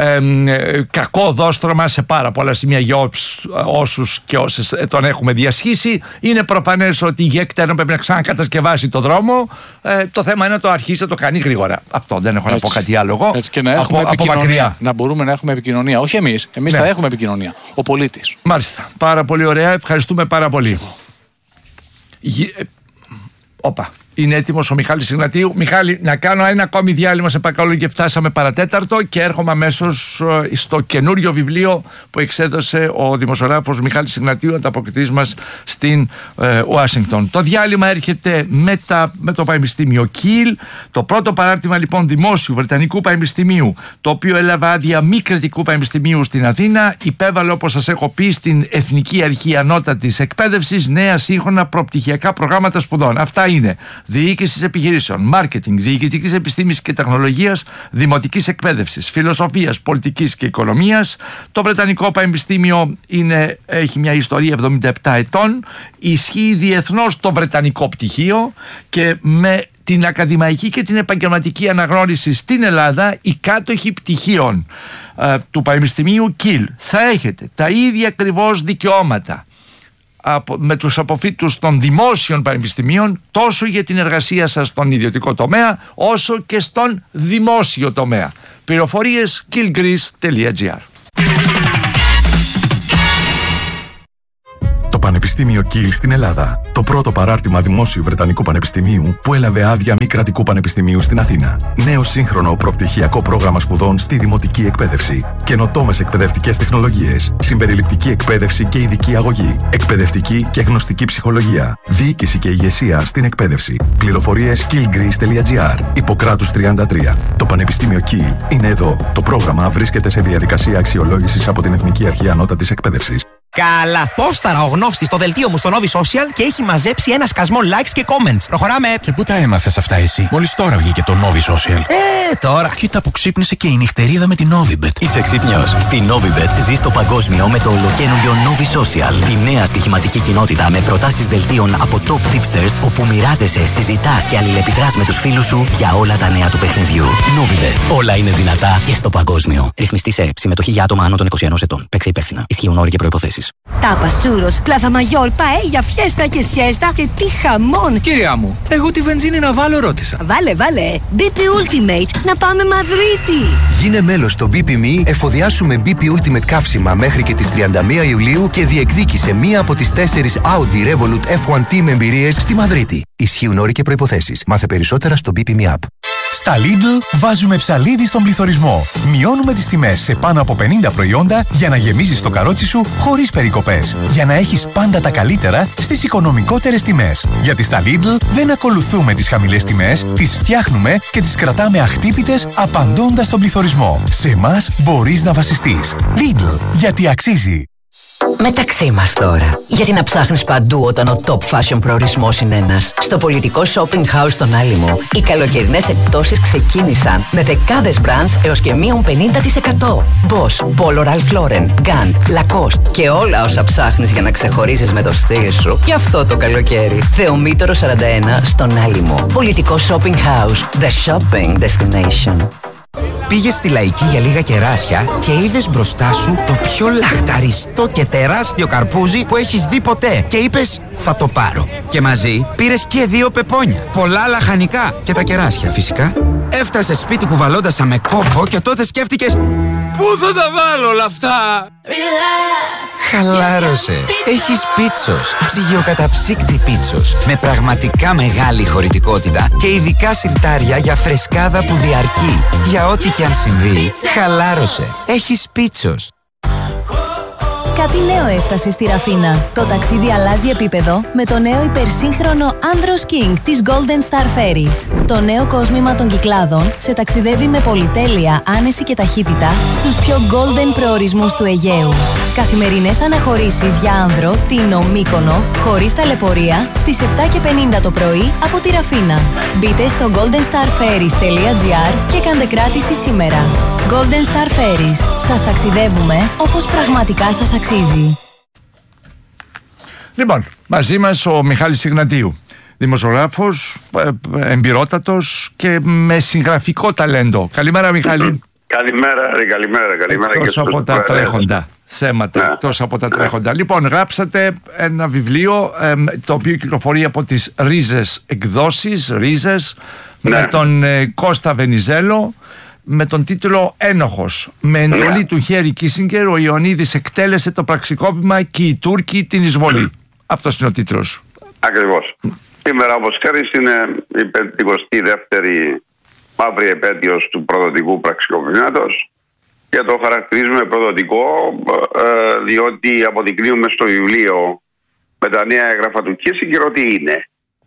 Κακό δόστρωμα σε πάρα πολλά σημεία για όσους και όσες τον έχουμε διασχίσει. Είναι προφανές ότι η ΓΕΚ Τέρνα πρέπει να ξανακατασκευάσει το δρόμο. Το θέμα είναι να το αρχίσει να το κάνει γρήγορα. Αυτό δεν έχω να πω κάτι άλλο εγώ. Έτσι, και να έχουμε επικοινωνία. Να μπορούμε να έχουμε επικοινωνία. Όχι εμείς. Εμείς θα έχουμε επικοινωνία. Ο πολίτης. Μάλιστα. Πάρα πολύ ωραία. Ευχαριστούμε πάρα πολύ. Όπα. Είναι έτοιμος ο Μιχάλης Ιγνατίου. Μιχάλη, να κάνω ένα ακόμη διάλειμμα, σε παρακαλώ, και φτάσαμε παρατέταρτο και έρχομαι αμέσως στο καινούριο βιβλίο που εξέδωσε ο δημοσιογράφος Μιχάλης Ιγνατίου, ανταποκριτής μας στην Ουάσιγκτον. Το διάλειμμα έρχεται με το Πανεπιστήμιο Κιλ. Το πρώτο παράρτημα λοιπόν δημόσιου Βρετανικού Πανεπιστημίου, το οποίο έλαβε άδεια μη κρατικού πανεπιστημίου στην Αθήνα, υπέβαλε, όπως σας έχω πει, στην Εθνική Αρχή Ανώτατης Εκπαίδευσης νέα σύγχρονα προπτυχιακά προγράμματα σπουδών. Αυτά είναι διοίκησης επιχειρήσεων, μάρκετινγκ, διοικητικής επιστήμης και τεχνολογίας, δημοτικής εκπαίδευσης, φιλοσοφίας, πολιτικής και οικονομίας. Το Βρετανικό Πανεπιστήμιο έχει μια ιστορία 77 ετών, ισχύει διεθνώς το Βρετανικό πτυχίο και με την ακαδημαϊκή και την επαγγελματική αναγνώριση στην Ελλάδα, οι κάτοχοι πτυχίων του Πανεπιστημίου Κιλ θα έχετε τα ίδια ακριβώς δικαιώματα με τους αποφύτους των δημόσιων πανεπιστημίων, τόσο για την εργασία σας στον ιδιωτικό τομέα όσο και στον δημόσιο τομέα. Πληροφορίες killgreece.gr. Το Πανεπιστήμιο Κιλ στην Ελλάδα. Το πρώτο παράρτημα δημόσιου Βρετανικού Πανεπιστημίου που έλαβε άδεια μη κρατικού πανεπιστημίου στην Αθήνα. Νέο σύγχρονο προπτυχιακό πρόγραμμα σπουδών στη δημοτική εκπαίδευση. Καινοτόμες εκπαιδευτικές τεχνολογίες. Συμπεριληπτική εκπαίδευση και ειδική αγωγή. Εκπαιδευτική και γνωστική ψυχολογία. Διοίκηση και ηγεσία στην εκπαίδευση. Πληροφορίες killgreece.gr. Ιπποκράτους 33. Το Πανεπιστήμιο Κιλ είναι εδώ. Το πρόγραμμα βρίσκεται σε διαδικασία αξιολόγησης από την Εθνική Αρχή Ανώτατης Εκπαίδευσης. Καλά, πόσταρα ο γνώστης στο δελτίο μου στο Novi Social και έχει μαζέψει ένα σκασμό likes και comments. Προχωράμε. Και πού τα έμαθες αυτά εσύ? Μόλις τώρα βγήκε το Novi Social. Τώρα. Κοίτα που ξύπνησε και η νυχτερίδα με την Novibet. Είσαι ξύπνιος? Στη Novibet ζεις το παγκόσμιο με το ολοκαίνουργιο Novi Social. Τη νέα στοιχηματική κοινότητα με προτάσεις δελτίων από top tipsters, όπου μοιράζεσαι, συζητάς και αλληλεπιδράς με τους φίλους σου για όλα τα νέα του παιχνιδιού. Novibet. Όλα είναι δυνατά και στο παγκόσμιο. Ρυθμιστή σε συμμετοχή για άτομα άνω των 21 ετών. Παίξε υπεύθυνα. Ισχύουν όροι και προϋποθέσεις. Τάπας, τσούρος, πλάθα μαγιόρ, παέλια, φιέστα και σιέστα και τι χαμόν! Κυρία μου, εγώ τη βενζίνη να βάλω ρώτησα. Βάλε, BP Ultimate, να πάμε Μαδρίτη! Γίνε μέλος στο BP.me, εφοδιάσουμε BP Ultimate καύσιμα μέχρι και τις 31 Ιουλίου και διεκδίκησε μία από τις 4 Audi Revolut F1 Team εμπειρίες στη Μαδρίτη. Ισχύουν όροι και προϋποθέσεις. Μάθε περισσότερα στο BP.me app. Στα Lidl βάζουμε ψαλίδι στον πληθωρισμό. Μειώνουμε τις τιμές σε πάνω από 50 προϊόντα για να γεμίζεις το καρότσι σου χωρίς περικοπές. Για να έχεις πάντα τα καλύτερα στις οικονομικότερες τιμές. Γιατί στα Lidl δεν ακολουθούμε τις χαμηλές τιμές, τις φτιάχνουμε και τις κρατάμε αχτύπητες απαντώντας στον πληθωρισμό. Σε εμάς μπορείς να βασιστείς. Lidl, γιατί αξίζει. Μεταξύ μας τώρα. Γιατί να ψάχνεις παντού όταν ο top fashion προορισμός είναι ένας? Στο πολιτικό shopping house στον Άλυμο, οι καλοκαιρινές εκπτώσεις ξεκίνησαν με δεκάδες brands έως και μείον 50%. Boss, Polo Ralph Lauren, Gant, Lacoste και όλα όσα ψάχνεις για να ξεχωρίζεις με το στυλ σου και αυτό το καλοκαίρι. Θεομήτωρο 41 στον Άλυμο. Πολιτικό shopping house. The shopping destination. Πήγες στη Λαϊκή για λίγα κεράσια και είδες μπροστά σου το πιο λαχταριστό και τεράστιο καρπούζι που έχεις δει ποτέ και είπες θα το πάρω. Και μαζί πήρες και 2 πεπόνια, πολλά λαχανικά και τα κεράσια φυσικά. Έφτασες σπίτι κουβαλώντας τα με κόπο και τότε σκέφτηκες πού θα τα βάλω όλα αυτά? Χαλάρωσε. Έχεις Πίτσος, ψυγειοκαταψύκτη Πίτσος με πραγματικά μεγάλη χωρητικότητα και ειδικά σιρτάρια για φρεσκάδα που διαρκεί. Για ό,τι κι αν συμβεί, χαλάρωσε. Έχεις Πίτσος. Κάτι νέο έφτασε στη Ραφίνα. Το ταξίδι αλλάζει επίπεδο με το νέο υπερσύγχρονο Andros King της Golden Star Ferries. Το νέο κόσμημα των Κυκλάδων σε ταξιδεύει με πολυτέλεια, άνεση και ταχύτητα στους πιο golden προορισμούς του Αιγαίου. Καθημερινές αναχωρήσεις για άνδρο, Τίνο, Μύκονο, χωρίς ταλαιπωρία, στις 7:50 το πρωί από τη Ραφίνα. Μπείτε στο goldenstarferries.gr και κάντε κράτηση σήμερα. Golden Star Ferries. Σας ταξιδεύουμε όπως πραγματικά σας αξίζει. Λοιπόν, μαζί μας ο Μιχάλης Ιγνατίου, δημοσιογράφος, εμπειρότατος και με συγγραφικό ταλέντο. Καλημέρα, Μιχάλη. Καλημέρα εκτός και στους από τα τρέχοντα θέματα, εκτός από τα τρέχοντα. Λοιπόν, γράψατε ένα βιβλίο το οποίο κυκλοφορεί από τις Ρίζες εκδόσεις, με τον Κώστα Βενιζέλο, με τον τίτλο «Ένοχος». Με εντολή του Χέρι Κίσιγκερ, ο Ιωνίδης εκτέλεσε το πραξικόπημα και οι Τούρκοι την εισβολή. Αυτός είναι ο τίτλος. Ακριβώς. Σήμερα, όπως ξέρεις, είναι η 52η μαύρη επέτειος του προδοτικού πραξικοπήματος και το χαρακτηρίζουμε προδοτικό διότι αποδεικνύουμε στο βιβλίο με τα νέα έγγραφα του Κίσιγκερ ότι είναι.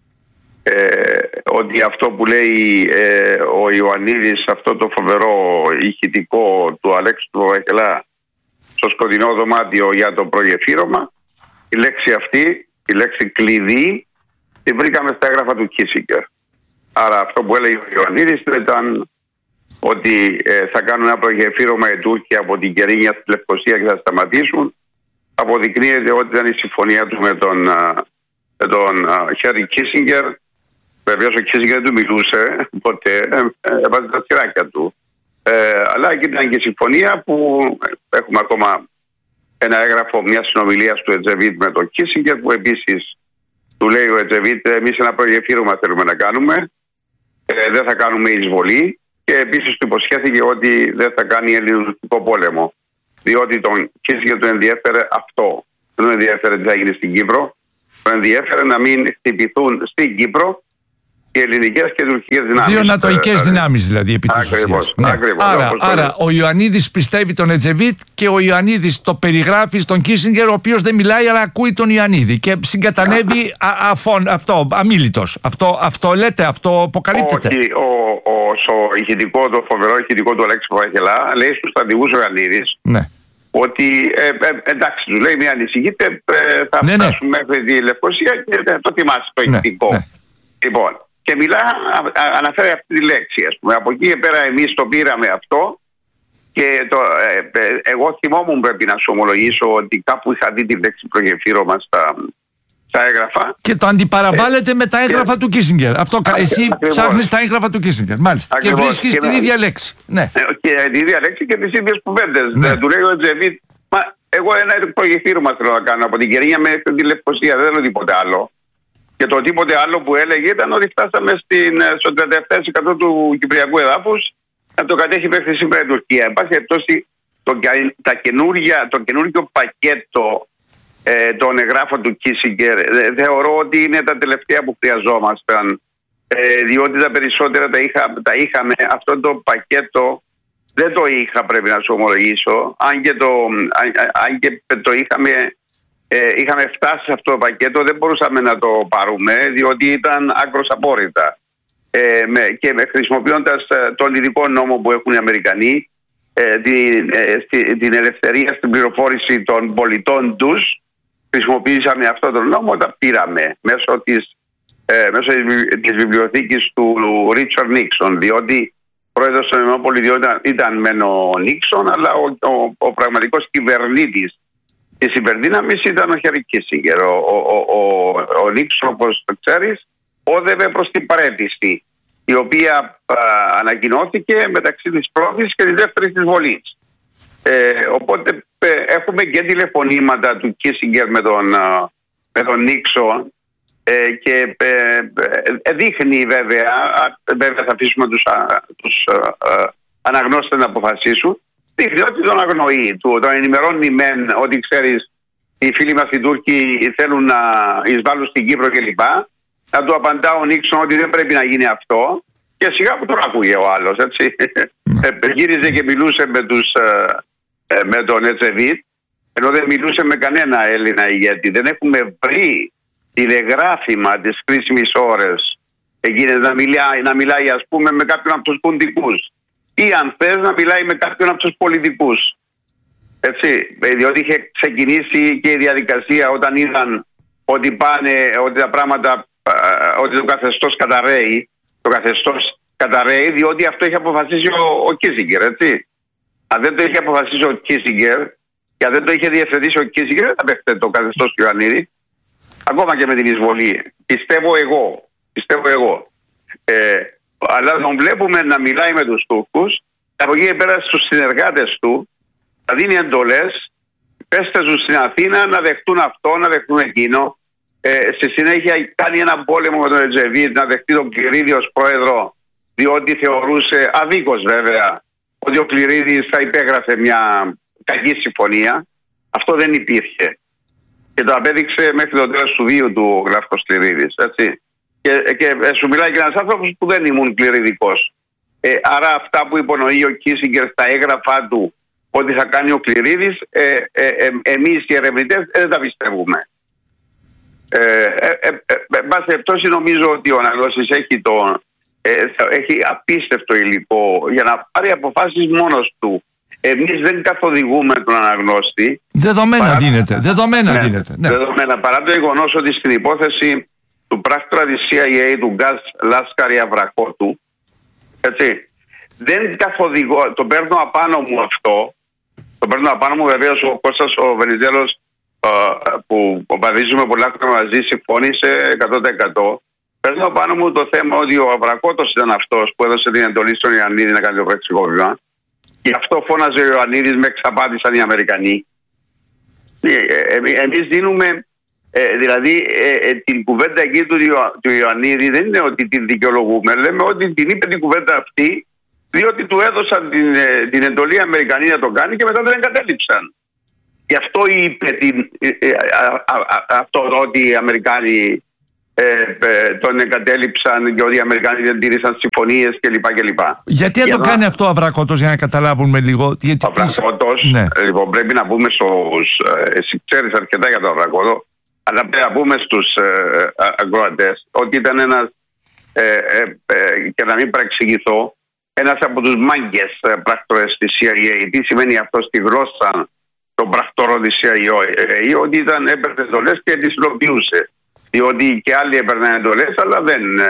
Ότι αυτό που λέει ο Ιωαννίδης, αυτό το φοβερό ηχητικό του Αλέξη του Βαγγελά στο σκοτεινό δωμάτιο για το προγεφύρωμα, η λέξη αυτή, η λέξη κλειδί, τη βρήκαμε στα έγγραφα του Κίσιγκερ. Άρα αυτό που έλεγε ο Ιωαννίδης ήταν ότι θα κάνουν ένα προγεφύρωμα οι Τούρκοι από την Κερίνια στη Λευκοσία και θα σταματήσουν. Αποδεικνύεται ότι ήταν η συμφωνία του με τον Χέρι Κίσιγκερ. Βεβαίως ο Κίσιγκερ δεν του μιλούσε ποτέ, έβαζε τα τσιράκια του. Αλλά εκεί ήταν και η συμφωνία που έχουμε ακόμα ένα έγγραφο μια συνομιλία του Ετζεβίτ με τον Κίσιγκερ, που επίσης του λέει ο Ετζεβίτ, εμείς ένα προγεφύρωμα θέλουμε να κάνουμε, δεν θα κάνουμε εισβολή, και επίσης του υποσχέθηκε ότι δεν θα κάνει ελληνοτουρκικό πόλεμο, διότι τον Κίσιγκερ του ενδιέφερε αυτό. Δεν τον ενδιέφερε τι θα γίνει στην Κύπρο, τον ενδιέφερε να μην χτυπηθούν στην Κύπρο και ελληνικές και τουρκικές δυνάμεις. Δύο νατοικές δυνάμεις δηλαδή επί της ουσίας. Ναι. Άρα ο Ιωαννίδης πιστεύει τον Ετζεβίτ και ο Ιωαννίδης το περιγράφει στον Κίσιγκερ, ο οποίος δεν μιλάει αλλά ακούει τον Ιωαννίδη και συγκατανεύει αυτό, αμίλητος. Αυτό λέτε, αυτό αποκαλύπτεται. Όχι, το φοβερό ηχητικό του Αλέξη Βαγγελά λέει στους στρατηγούς ο Ιωαννίδης, ναι, ότι εντάξει, του λέει, μην ανησυχείτε, θα φτάσουμε μέχρι τη Λευκοσία και το θυμάσαι το ηχητικό. Ναι. Λοιπόν, και αναφέρει αυτή τη λέξη, ας πούμε. Από εκεί και πέρα εμείς το πήραμε αυτό και εγώ θυμόμουν, πρέπει να σου ομολογήσω, ότι κάπου είχα δει τη λέξη προγεφύρωμα στα έγγραφα. Και το αντιπαραβάλλεται με τα έγγραφα του Κίσιγκερ. Εσύ ψάχνεις τα έγγραφα του Κίσιγκερ, μάλιστα. Και βρίσκεις την ίδια λέξη. Ναι. Και την ίδια λέξη και τις ίδιες κουβέντες. Ναι. Του λέει ο Ετζεβίτ, εγώ ένα προγεφύρωμα θέλω να κάνω από την Κερίνια μέχρι τη Λευκοσία, δεν θέλω τίποτε άλλο. Και το τίποτε άλλο που έλεγε ήταν ότι φτάσαμε στο 37% του κυπριακού εδάφους να το κατέχει μέχρι σήμερα η Τουρκία. Εν πάση περιπτώσει, το καινούργιο πακέτο των εγγράφων του Κίσιγκερ θεωρώ ότι είναι τα τελευταία που χρειαζόμασταν, διότι τα περισσότερα τα είχαμε. Αυτό το πακέτο δεν το είχα, πρέπει να σου ομολογήσω, αν και το είχαμε φτάσει σε αυτό το πακέτο, δεν μπορούσαμε να το πάρουμε διότι ήταν άκρως απόρριτα. Και χρησιμοποιώντας τον ειδικό νόμο που έχουν οι Αμερικανοί, την ελευθερία στην πληροφόρηση των πολιτών τους, χρησιμοποιήσαμε αυτόν τον νόμο, τα πήραμε μέσω της βιβλιοθήκης του Ρίτσαρντ Νίξον, διότι πρόεδρος των ΗΠΑ ήταν μεν ο Νίξον, αλλά ο πραγματικός κυβερνήτης της υπερδύναμης ήταν ο Χέρι Κίσιγκερ. Ο Νίξον, όπως το ξέρεις, όδευε προς την παραίτηση, η οποία ανακοινώθηκε μεταξύ της πρώτης και της δεύτερης της βολής. Οπότε έχουμε και τηλεφωνήματα του Κίσιγκερ με τον Νίξον και δείχνει βέβαια θα αφήσουμε τους αναγνώστες να αποφασίσουν, δείχνει ότι τον αγνοεί, τον ενημερώνει μεν ότι ξέρεις οι φίλοι μας οι Τούρκοι θέλουν να εισβάλλουν στην Κύπρο κλπ. Να του απαντά ο Νίξον ότι δεν πρέπει να γίνει αυτό και σιγά που τον άκουγε ο άλλος, έτσι. Γύριζε και μιλούσε με τον Ετζεβίτ, ενώ δεν μιλούσε με κανένα Έλληνα ηγέτη. Δεν έχουμε βρει τηλεγράφημα της κρίσιμης ώρες εκείνες να μιλάει ας πούμε με κάποιον από τους πουντικούς ή αν θες να μιλάει με κάποιον από τους πολιτικούς. Έτσι, διότι είχε ξεκινήσει και η διαδικασία όταν είδαν ότι ότι τα πράγματα, ότι το καθεστώς καταραίει, διότι αυτό είχε αποφασίσει ο Κίσιγκερ, έτσι. Αν δεν το είχε αποφασίσει ο Κίσιγκερ και αν δεν το είχε διευθετήσει ο Κίσιγκερ, δεν θα δέχεται το καθεστώς του Ιωαννίδη, ακόμα και με την εισβολή. Πιστεύω εγώ. Αλλά τον βλέπουμε να μιλάει με τους Τούρκους, από εκεί πέρα στους συνεργάτες του, θα δίνει εντολές, πέστε τους στην Αθήνα να δεχτούν αυτό, να δεχτούν εκείνο. Στη συνέχεια κάνει έναν πόλεμο με τον Ετζεβίτ, να δεχτεί τον Κληρίδη ως πρόεδρο, διότι θεωρούσε, αδίκως βέβαια, ότι ο Κληρίδης θα υπέγραφε μια κακή συμφωνία. Αυτό δεν υπήρχε. Και το απέδειξε μέχρι το τέλος του βίου του ο Γλαύκος Κληρίδης, έτσι. Και σου μιλάει και ένας άνθρωπος που δεν ήμουν κληριδικός. Άρα αυτά που υπονοεί ο Κίσιγκερ στα έγγραφά του ότι θα κάνει ο Κληρίδης, εμείς οι ερευνητές δεν τα πιστεύουμε. Εν πάση περιπτώσει, νομίζω ότι ο Αναγνώστης έχει απίστευτο υλικό για να πάρει αποφάσεις μόνος του. Εμείς δεν καθοδηγούμε τον αναγνώστη. Δεδομένα δίνεται. Δεδομένα. Παρά το γεγονός ότι στην υπόθεση του πράκτορα της CIA, του Γκάζ Λάσκαρη Αβρακότου, έτσι, δεν καθοδηγώ, το παίρνω απάνω μου αυτό. Το παίρνω απάνω μου, βεβαίως ο Κώστας ο Βενιζέλος, που παδίζουμε πολλά χρόνια μαζί, συμφώνησε 100%. Παίρνω απάνω μου το θέμα ότι ο Αβρακότος ήταν αυτός που έδωσε την εντολή στον Ιωαννίδη να κάνει το πραξικό βήμα. Γι' αυτό φώναζε ο Ιωαννίδης, με εξαπάτησαν οι Αμερικανοί. Εμείς δίνουμε, δηλαδή την κουβέντα εκεί του Ιωαννίδη δεν είναι ότι την δικαιολογούμε. Λέμε ότι την είπε την κουβέντα αυτή διότι του έδωσαν την εντολή οι Αμερικανοί να το κάνει και μετά τον εγκατέλειψαν. Γι' αυτό είπε αυτό ότι οι Αμερικάνοι τον εγκατέλειψαν και ότι οι Αμερικάνοι δεν τήρησαν συμφωνίες κλπ. Γιατί να το κάνει αυτό ο Αβρακότος, για να καταλάβουμε λίγο? Ο Αβρακότος, λοιπόν, πρέπει να πούμε εσύ ξέρεις αρκετά για τον Αβρακότο, αλλά πρέπει να πούμε στους ακροατές ότι ήταν ένας, και να μην παρεξηγηθώ, ένας από τους μάγκες πράκτορες της CIA. Τι σημαίνει αυτό στη γλώσσα των πρακτόρων της CIA? Ότι έπαιρνε εντολές και τις υλοποιούσε. Διότι και άλλοι έπαιρναν εντολές, αλλά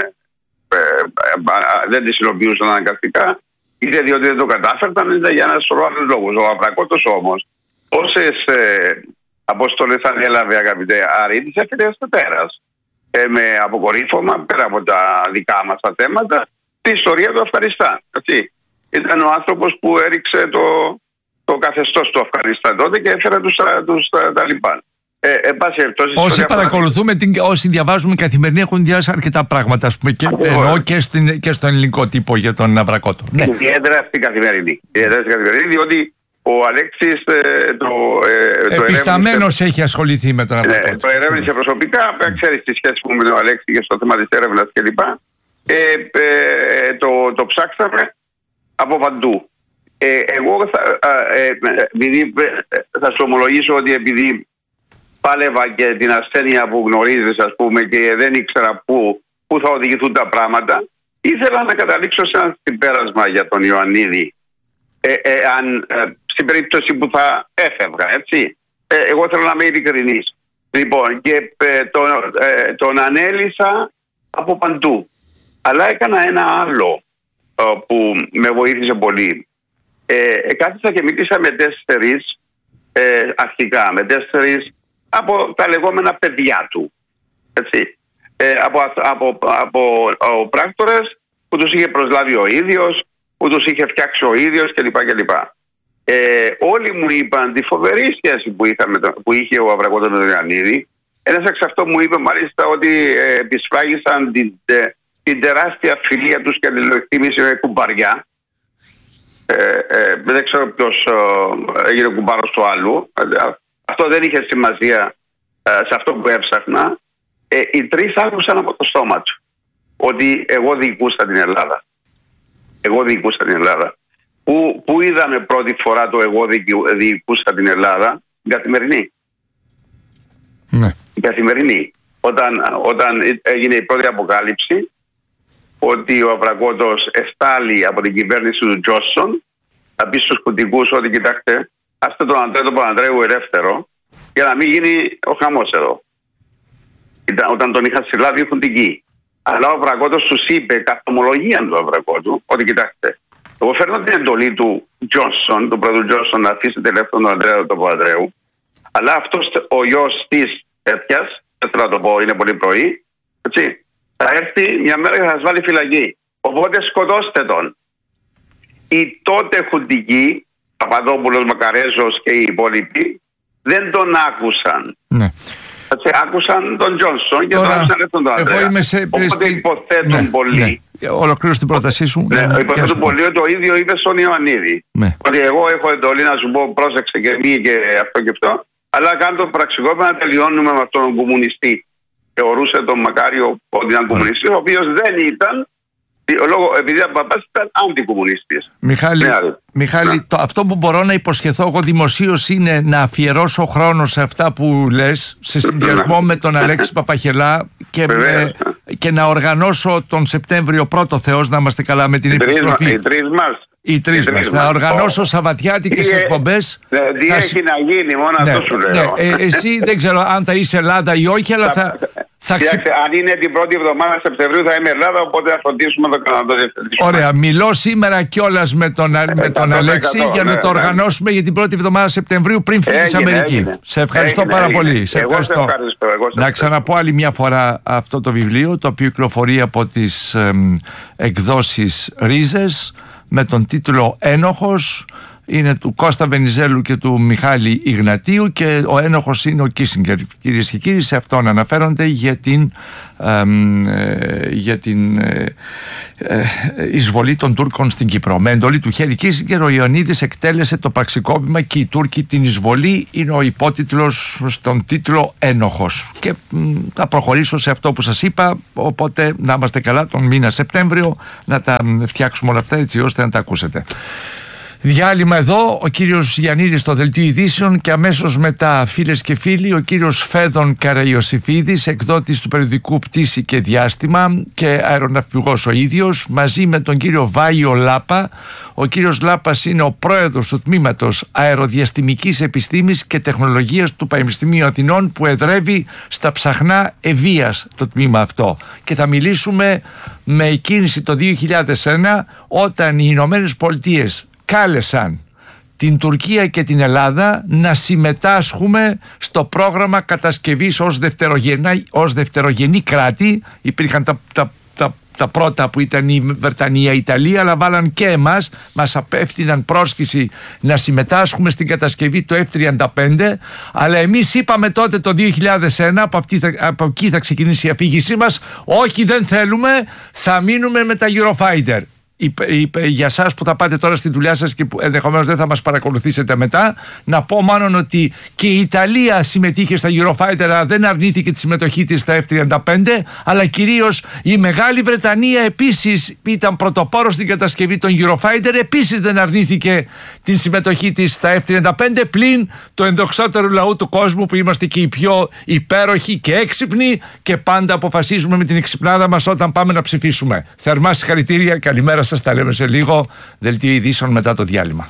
δεν τις υλοποιούσαν αναγκαστικά, είτε διότι δεν το κατάφεραν, είτε για ένα σωρό άλλους λόγους. Ο Αβρακότος όμως, όσες αποστολές ανέλαβε, αγαπητέ Άρη, τις έφερε στο πέρας. Με αποκορύφωμα, πέρα από τα δικά μας τα θέματα, τη ιστορία του Αφγανιστάν. Ήταν ο άνθρωπος που έριξε το καθεστώς του Αφγανιστάν τότε και έφερε τους Ταλιμπάν. Όσοι παρακολουθούμε, όσοι διαβάζουμε καθημερινή, έχουν διαβάσει αρκετά πράγματα, ας πούμε, και στον ελληνικό τύπο για τον Αβρακότο. Ιδιαίτερα στην καθημερινή. Διότι ο Αλέξης επισταμένος έχει ασχοληθεί με τον Αβρακότο. Το ερεύνησε προσωπικά, ξέρεις τη σχέση μου με τον Αλέξη και στο θέμα της έρευνας κλπ. Το ψάξαμε από παντού. Εγώ θα σου ομολογήσω ότι επειδή πάλευα και την ασθένεια που γνωρίζεις, ας πούμε, και δεν ήξερα πού θα οδηγηθούν τα πράγματα, ήθελα να καταλήξω σε ένα συμπέρασμα για τον Ιωαννίδη, στην περίπτωση που θα έφευγα, έτσι. Εγώ θέλω να είμαι ειλικρινής. Λοιπόν, και τον ανέλησα από παντού. Αλλά έκανα ένα άλλο που με βοήθησε πολύ. Κάθισα και μίλησα με 4 αρχικά, με 4 από τα λεγόμενα παιδιά του. Έτσι. Από πράκτορες που τους είχε προσλάβει ο ίδιος, που τους είχε φτιάξει ο ίδιος κλπ. Όλοι μου είπαν τη φοβερή σχέση που είχε ο Αβρακότος με τον Ιωαννίδη. Ένας εξ αυτών μου είπε μάλιστα ότι επισφράγισαν την τεράστια φιλία τους και αλληλοεκτίμηση με κουμπαριά. Δεν ξέρω ποιος έγινε κουμπάρος του άλλου. Αυτό δεν είχε σημασία σε αυτό που έψαχνα. Οι 3 άκουσαν από το στόμα του ότι εγώ διοικούσα την Ελλάδα. Πού είδαμε πρώτη φορά το εγώ διοικούσα την Ελλάδα? Την καθημερινή. Ναι. Η καθημερινή. Όταν έγινε η πρώτη αποκάλυψη ότι ο Αβρακότος εστάλει από την κυβέρνηση του Τζόνσον, θα πει στους κουτικούς ότι κοιτάξτε, άστε τον Αντρέα τον Παπανδρέου ελεύθερο για να μην γίνει ο χαμός εδώ. Όταν τον είχαν συλλάβει χουντική. Αλλά ο Αβρακότος τους είπε, καθ' ομολογία του Αβρακότου, ότι κοιτάξτε, εγώ φέρνω την εντολή του Τζόνσον, του πρώτου Τζόνσον, να αφήσει ελεύθερο τον Αντρέα τον Παπανδρέου, αλλά αυτός ο γιος της τέτοιας, δεν θέλω να το πω, είναι πολύ πρωί, έτσι, θα έρθει μια μέρα και θα σας βάλει φυλακή. Οπότε σκοτώστε τον. Οι τότε χουντικοί, Παπαδόπουλος, Μακαρέζος και οι υπόλοιποι, δεν τον άκουσαν. Ναι. Άκουσαν τον Τζόνσον και τον άκουσαν τον Αντρέα. Οπότε υποθέτουν πολύ. Ολοκλήρωσε την πρότασή σου. Υποθέτουν πολύ ότι το ίδιο είπε στον Ιωαννίδη. Ότι εγώ έχω εντολή να σου πω πρόσεξε και μη και αυτό και αυτό, αλλά κάνω το πραξικόπημα να τελειώνουμε με αυτόν τον κομμουνιστή. θεωρούσε τον Μακάριο ότι ήταν κομμουνιστής, ο οποίος δεν ήταν, επειδή ο παπάς ήταν αντικομμουνιστής. Μιχάλη, αυτό που μπορώ να υποσχεθώ εγώ δημοσίως είναι να αφιερώσω χρόνο σε αυτά που λες, σε συνδυασμό με τον Αλέξη Παπαχελά και να οργανώσω τον Σεπτέμβριο, πρώτο Θεός, να είμαστε καλά, με την επιστροφή. Οι τρεις μας. Θα οργανώσω σαββατιάτικες εκπομπές. Τι έχει να γίνει, μόνο αυτό σου λέω. Εσύ δεν ξέρω αν θα είσαι Ελλάδα ή όχι, αλλά αν είναι την πρώτη εβδομάδα Σεπτεμβρίου θα είμαι Ελλάδα, οπότε θα φροντίσουμε το Καναδό. Ωραία, μιλώ σήμερα κιόλας με τον Αλέξη για να το οργανώσουμε για την πρώτη εβδομάδα Σεπτεμβρίου πριν φύγεις Αμερική. Σε ευχαριστώ πάρα πολύ. Σε ευχαριστώ. Να ξαναπώ άλλη μια φορά αυτό το βιβλίο, το οποίο κυκλοφορεί από τις εκδόσεις Ρίζες με τον τίτλο Ένοχος. Είναι του Κώστα Βενιζέλου και του Μιχάλη Ιγνατίου και ο ένοχος είναι ο Κίσινγκερ. Κυρίες και κύριοι, σε αυτόν αναφέρονται για την εισβολή των Τούρκων στην Κύπρο. Με εντολή του Χένρι Κίσινγκερ, ο Ιωαννίδης εκτέλεσε το πραξικόπημα και οι Τούρκοι την εισβολή. Είναι ο υπότιτλος στον τίτλο Ένοχος. Και θα προχωρήσω σε αυτό που σας είπα, οπότε να είμαστε καλά τον μήνα Σεπτέμβριο, να τα φτιάξουμε όλα αυτά έτσι ώστε να τα ακούσετε. Διάλειμμα εδώ, ο κύριος Γιαννίδης στο Δελτίο Ειδήσεων και αμέσως μετά, φίλες και φίλοι, ο κύριος Φέδων Καραϊωσιφίδης, εκδότης του περιοδικού Πτήση και Διάστημα και αεροναυπηγός ο ίδιος, μαζί με τον κύριο Βάιο Λάπα. Ο κύριος Λάπας είναι ο πρόεδρος του Τμήματος Αεροδιαστημικής Επιστήμης και Τεχνολογίας του Πανεπιστημίου Αθηνών, που εδρεύει στα Ψαχνά Ευβοίας το τμήμα αυτό. Και θα μιλήσουμε με εκκίνηση το 2001, όταν οι Ηνωμένες Πολιτείες κάλεσαν την Τουρκία και την Ελλάδα να συμμετάσχουμε στο πρόγραμμα κατασκευής ως δευτερογενή κράτη. Υπήρχαν τα πρώτα που ήταν η Βρετανία, η Ιταλία, αλλά βάλαν και εμάς, μας απέφτειναν πρόσκληση να συμμετάσχουμε στην κατασκευή του F-35, αλλά εμείς είπαμε τότε το 2001, από εκεί θα ξεκινήσει η αφήγησή μας, όχι, δεν θέλουμε, θα μείνουμε με τα Eurofighter. Για εσάς που θα πάτε τώρα στη δουλειά σας και που ενδεχομένως δεν θα μας παρακολουθήσετε μετά, να πω μάλλον ότι και η Ιταλία συμμετείχε στα Eurofighter, δεν αρνήθηκε τη συμμετοχή της στα F-35, αλλά κυρίως η Μεγάλη Βρετανία επίσης ήταν πρωτοπόρος στην κατασκευή των Eurofighter, επίσης δεν αρνήθηκε την συμμετοχή της στα F-35, πλην το ενδοξότερου λαού του κόσμου, που είμαστε και οι πιο υπέροχοι και έξυπνοι και πάντα αποφασίζουμε με την εξυπνάδα μας όταν πάμε να ψηφίσουμε. Θερμά συγχαρητήρια, καλημέρα σας, τα λέμε σε λίγο. Δελτίο ειδήσεων μετά το διάλειμμα.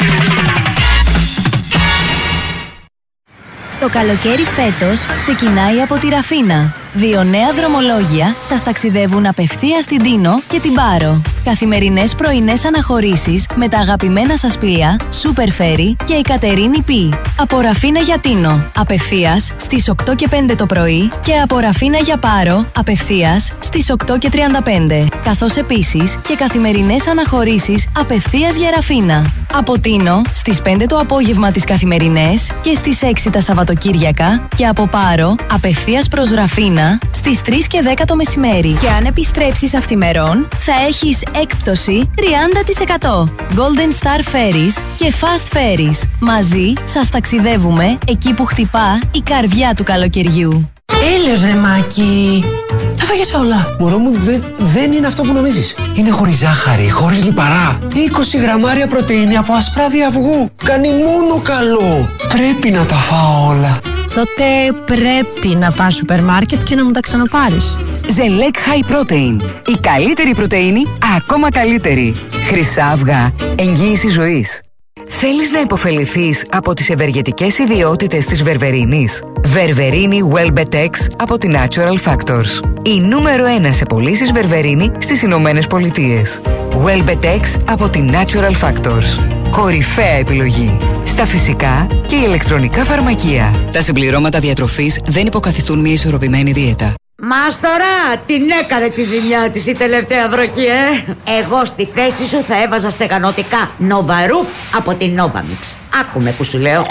Το καλοκαίρι φέτος ξεκινάει από τη Ραφίνα. 2 νέα δρομολόγια σας ταξιδεύουν απευθείας στην Τίνο και την Πάρο. Καθημερινές πρωινές αναχωρήσεις με τα αγαπημένα σας πλοία Super Ferry και η Κατερίνη Π. Από Ραφίνα για Τίνο, απευθείας στις 8 και 5 το πρωί, και από Ραφίνα για Πάρο, απευθείας στις 8 και 35. Καθώς επίσης και καθημερινές αναχωρήσεις απευθείας για Ραφίνα. Από Τίνο στις 5 το απόγευμα τις καθημερινές και στις 6 τα Σαββατοκύριακα, και από Πάρο απευθείας προς Ραφίνα στις 3 και 10 το μεσημέρι. Και αν επιστρέψεις αυτημερών, θα έχεις έκπτωση 30%. Golden Star Ferries και Fast Ferries. Μαζί σας ταξιδεύουμε εκεί που χτυπά η καρδιά του καλοκαιριού. Έλεος ρε Μάκη, τα φάγες όλα. Μωρό μου, δεν είναι αυτό που νομίζεις. Είναι χωρίς ζάχαρη, χωρίς λιπαρά. 20 γραμμάρια πρωτεΐνη από ασπράδι αυγού. Κάνει μόνο καλό. Πρέπει να τα φάω όλα. Τότε πρέπει να πας σούπερ μάρκετ και να μου τα ξαναπάρεις. Ζελέκ High Protein. Η καλύτερη πρωτεΐνη, ακόμα καλύτερη. Χρυσά αυγά. Εγγύηση ζωής. Θέλεις να υποφεληθείς από τις ευεργετικές ιδιότητες της βερβερίνης? Βερβερίνη Welbetex από τη Natural Factors. Η νούμερο 1 σε πωλήσεις βερβερίνη στις Ηνωμένες Πολιτείες. Welbetex από τη Natural Factors. Κορυφαία επιλογή στα φυσικά και ηλεκτρονικά φαρμακεία. Τα συμπληρώματα διατροφής δεν υποκαθιστούν μια ισορροπημένη δίαιτα. Μάστορα, την έκανε τη ζημιά της η τελευταία βροχή, Εγώ στη θέση σου θα έβαζα στεγανοτικά Νοβαρούφ από την Novamix. Άκουμε που σου λέω.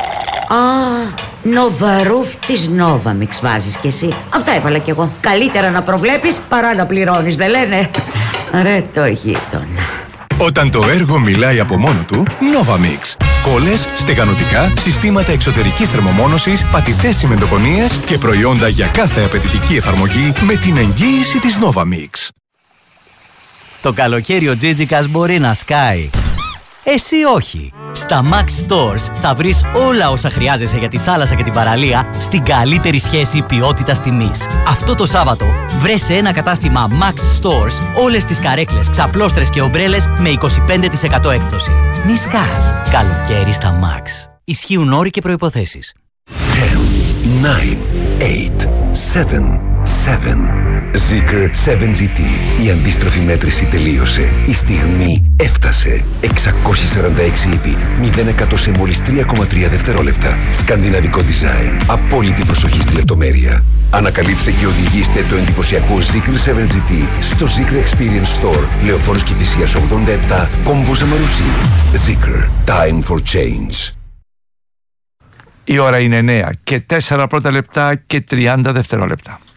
Νοβαρούφ της Novamix βάζεις κι εσύ. Αυτό έβαλα κι εγώ. Καλύτερα να προβλέπεις παρά να πληρώνεις, δεν λένε? Ρε το γείτονα. Όταν το έργο μιλάει από μόνο του, Novamix. Κόλλες, στεγανοτικά, συστήματα εξωτερικής θερμομόνωσης, πατητές τσιμεντοκονίες και προϊόντα για κάθε απαιτητική εφαρμογή με την εγγύηση της Novamix. Το καλοκαίρι ο Τζίτζικας μπορεί να σκάει. Εσύ όχι. Στα Max Stores θα βρεις όλα όσα χρειάζεσαι για τη θάλασσα και την παραλία στην καλύτερη σχέση ποιότητας-τιμής. Αυτό το Σάββατο βρες σε ένα κατάστημα Max Stores όλες τις καρέκλες, ξαπλώστρες και ομπρέλες με 25% έκπτωση. Μη σκάς. Καλοκαίρι στα Max. Ισχύουν όροι και προϋποθέσεις. 10, 9, 8, 7, 7. Zeekr 7GT. Η αντίστροφη μέτρηση τελείωσε. Η στιγμή έφτασε. 646 ύπη, 0% σε μόλις 3,3 δευτερόλεπτα. Σκανδιναβικό design. Απόλυτη προσοχή στη λεπτομέρεια. Ανακαλύψτε και οδηγήστε το εντυπωσιακό Zeekr 7GT στο Zeekr Experience Store. Λεωφόρος Κηφισίας 87, Κόμβος Αμαρουσί. Zeekr. Time for change. Η ώρα είναι 9 και 4 πρώτα λεπτά και 30 δευτερόλεπτα.